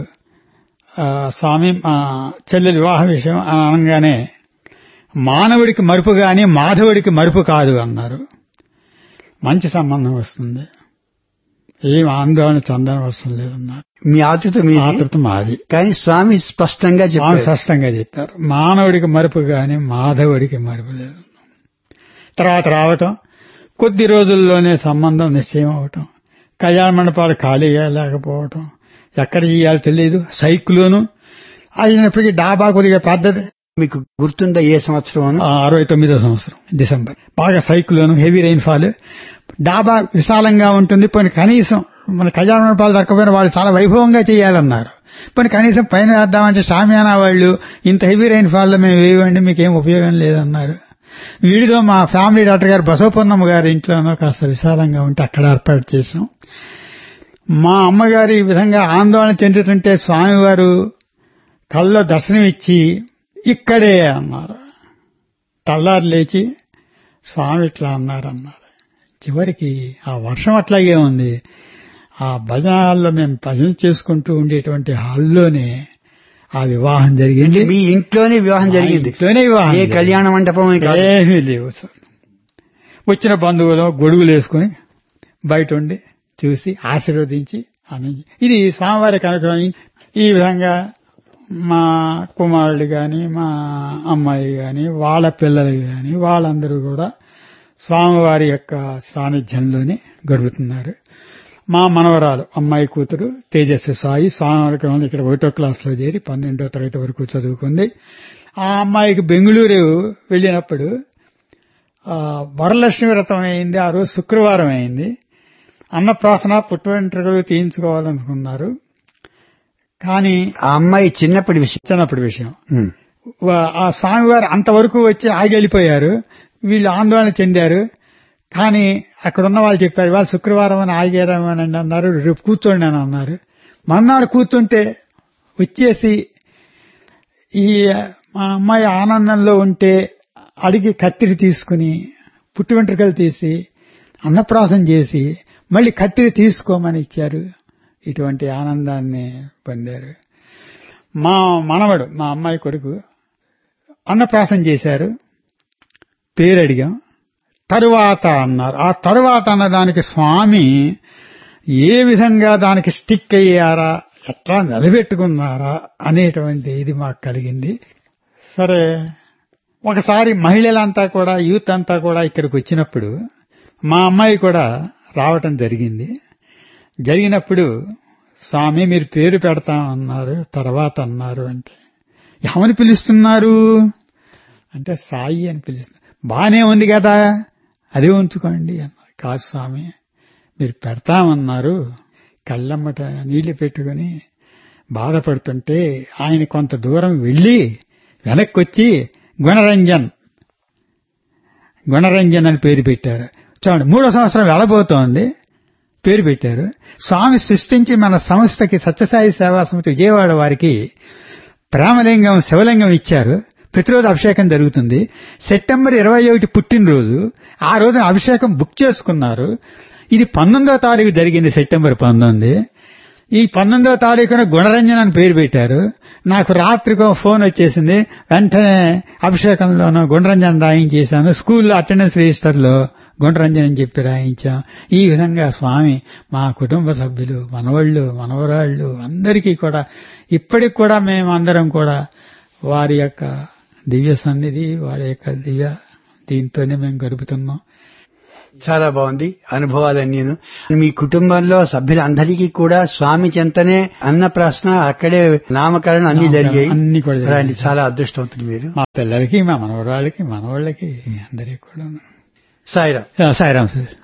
స్వామి చెల్లెలి వివాహ విషయం అనగానే మానవుడికి మరుపు గాని మాధవుడికి మరుపు కాదు అన్నారు. మంచి సంబంధం వస్తుంది, ఏం ఆందోళన చెందనవసరం లేదన్నారు. మీ ఆతృత మీ ఆతృత మాది. కానీ స్వామి స్పష్టంగా చెప్పారు. స్పష్టంగా చెప్పారు, మానవుడికి మరుపు గాని మాధవుడికి మరుపు లేదు. తర్వాత రావటం, కొద్ది రోజుల్లోనే సంబంధం నిశ్చయం అవటం, కళ్యాణ మండపాలు ఖాళీగా లేకపోవటం, ఎక్కడ చేయాలో తెలియదు. సైక్లోను అయినప్పటికీ డాబా కొద్దిగా పెద్దది. మీకు గుర్తుందా ఏ సంవత్సరం? అరవై తొమ్మిదో సంవత్సరం డిసెంబర్. బాగా సైక్లోను, హెవీ రైన్ ఫాల్. డాబా విశాలంగా ఉంటుంది. పోనీ కనీసం మన కళ్యాణ మండపాలు దొరకపోయినా వాళ్ళు చాలా వైభవంగా చేయాలన్నారు. పోనీ కనీసం పైన వేద్దామంటే షామియానా వాళ్ళు ఇంత హెవీ రైన్ ఫాల్ లో మేము వేయండి, మీకేం ఉపయోగం లేదన్నారు. వీడితో మా ఫ్యామిలీ డాక్టర్ గారు బసవపూర్ణమ్మ గారి ఇంట్లోనో కాస్త విశాలంగా ఉంటే అక్కడ ఏర్పాటు చేశాం. మా అమ్మగారు ఈ విధంగా ఆందోళన చెందుతుంటే స్వామివారు కల్లో దర్శనం ఇచ్చి ఇక్కడే అన్నారు. తెల్లారు లేచి స్వామి ఇట్లా అన్నారన్నారు. చివరికి ఆ వర్షం అట్లాగే ఉంది. ఆ భజన హాల్లో మేము భజన చేసుకుంటూ ఉండేటువంటి హాల్లోనే ఆ వివాహం జరిగింది. మీ ఇంట్లోనే వివాహం జరిగింది? ఇంట్లోనే వివాహం. ఏ కళ్యాణ మండపం ఏమీ లేవు సార్. వచ్చిన బంధువులు గొడుగులు వేసుకుని బయట ఉండి చూసి ఆశీర్వదించి అని. ఇది స్వామివారి కార్యక్రమం. ఈ విధంగా మా కుమారుడు గాని, మా అమ్మాయి గాని, వాళ్ళ పిల్లలు గాని వాళ్ళందరూ కూడా స్వామివారి యొక్క సాన్నిధ్యంలోనే గడుపుతున్నారు. మా మనవరాలు అమ్మాయి కూతురు తేజస్వి సాయి స్వామివారి క్రమంలో ఇక్కడ ఒకటో క్లాసులో చేరి పన్నెండో తరగతి వరకు చదువుకుంది. ఆ అమ్మాయికి బెంగళూరు వెళ్ళినప్పుడు వరలక్ష్మి వ్రతం అయింది. ఆ రోజు శుక్రవారం అయింది. అన్నప్రాసన పుట్టు వెంట్రుకలు తీయించుకోవాలనుకున్నారు. కానీ ఆ అమ్మాయి చిన్నప్పటి విషయం చిన్నప్పటి విషయం ఆ స్వామివారు అంతవరకు వచ్చి ఆగి వెళ్ళిపోయారు. వీళ్ళు ఆందోళన చెందారు. కానీ అక్కడున్న వాళ్ళు చెప్పారు, వాళ్ళు శుక్రవారం అని ఆగారం అని అన్నారు, రేపు కూర్చోండి అని అన్నారు. మర్నాడు కూర్చుంటే వచ్చేసి ఈ మా అమ్మాయి ఆనందంలో ఉంటే అడిగి కత్తిరి తీసుకుని పుట్టు వెంట్రుకలు తీసి అన్నప్రాసం చేసి మళ్ళీ కత్తిరి తీసుకోమని ఇచ్చారు. ఇటువంటి ఆనందాన్ని పొందారు. మా మనవడు, మా అమ్మాయి కొడుకు అన్నప్రాసం చేశారు. పేరు అడిగాం. తరువాత అన్నారు. ఆ తరువాత అన్నదానికి స్వామి ఏ విధంగా దానికి స్టిక్ అయ్యారా, ఎట్లా నిలబెట్టుకున్నారా అనేటువంటి ఇది మాకు కలిగింది. సరే, ఒకసారి మహిళలంతా కూడా, యూత్ అంతా కూడా ఇక్కడికి వచ్చినప్పుడు మా అమ్మాయి కూడా రావటం జరిగింది. జరిగినప్పుడు స్వామి మీరు పేరు పెడతామన్నారు, తర్వాత అన్నారు అంటే ఏమని పిలుస్తున్నారు అంటే సాయి అని పిలుస్తున్నారు. బానే ఉంది కదా, అదే ఉంచుకోండి అన్నారు. కాదు స్వామి మీరు పెడతామన్నారు. కళ్ళమ్మట నీళ్లు పెట్టుకుని బాధపడుతుంటే ఆయన కొంత దూరం వెళ్లి వెనక్కి వచ్చి గుణరంజన్ గుణరంజన్ అని పేరు పెట్టారు. చూడండి, మూడో సంవత్సరం వెళ్ళబోతోంది, పేరు పెట్టారు. స్వామి సృష్టించి మన సంస్థకి సత్యసాయి సేవా సమితి విజయవాడ వారికి ప్రేమలింగం శివలింగం ఇచ్చారు. ప్రతిరోజు అభిషేకం జరుగుతుంది. సెప్టెంబర్ ఇరవై ఒకటి పుట్టినరోజు, ఆ రోజున అభిషేకం బుక్ చేసుకున్నారు. ఇది పంతొమ్మిదో తారీఖు జరిగింది, సెప్టెంబర్ పంతొమ్మిది. ఈ పంతొమ్మిదో తారీఖున గుణరంజన్ అని పేరు పెట్టారు. నాకు రాత్రికి ఫోన్ వచ్చేసింది. వెంటనే అభిషేకంలోనూ గుణరంజన్ రాయించేశాను. స్కూల్లో అటెండెన్స్ రిజిస్టర్ లో గుణరంజన్ అని చెప్పి రాయించాం. ఈ విధంగా స్వామి మా కుటుంబ సభ్యులు, మనవళ్ళు, మనవరాళ్లు అందరికీ కూడా ఇప్పటికి కూడా మేమందరం కూడా వారి యొక్క దివ్య సన్నిధి, వారి యొక్క దివ్య దీంతోనే మేము గడుపుతున్నాం. చాలా బాగుంది అనుభవాలన్నీను. మీ కుటుంబంలో సభ్యులందరికీ కూడా స్వామి చెంతనే అన్నప్రాసన, అక్కడే నామకరణం అన్ని జరిగాయి. అన్ని కూడా జరిగాయి. చాలా అదృష్టవంతులు మీరు. మా పిల్లలకి, మా మనవరాళ్ళకి, మనవాళ్ళకి అందరికీ కూడా. సాయిరాం. సాయిరాం సార్.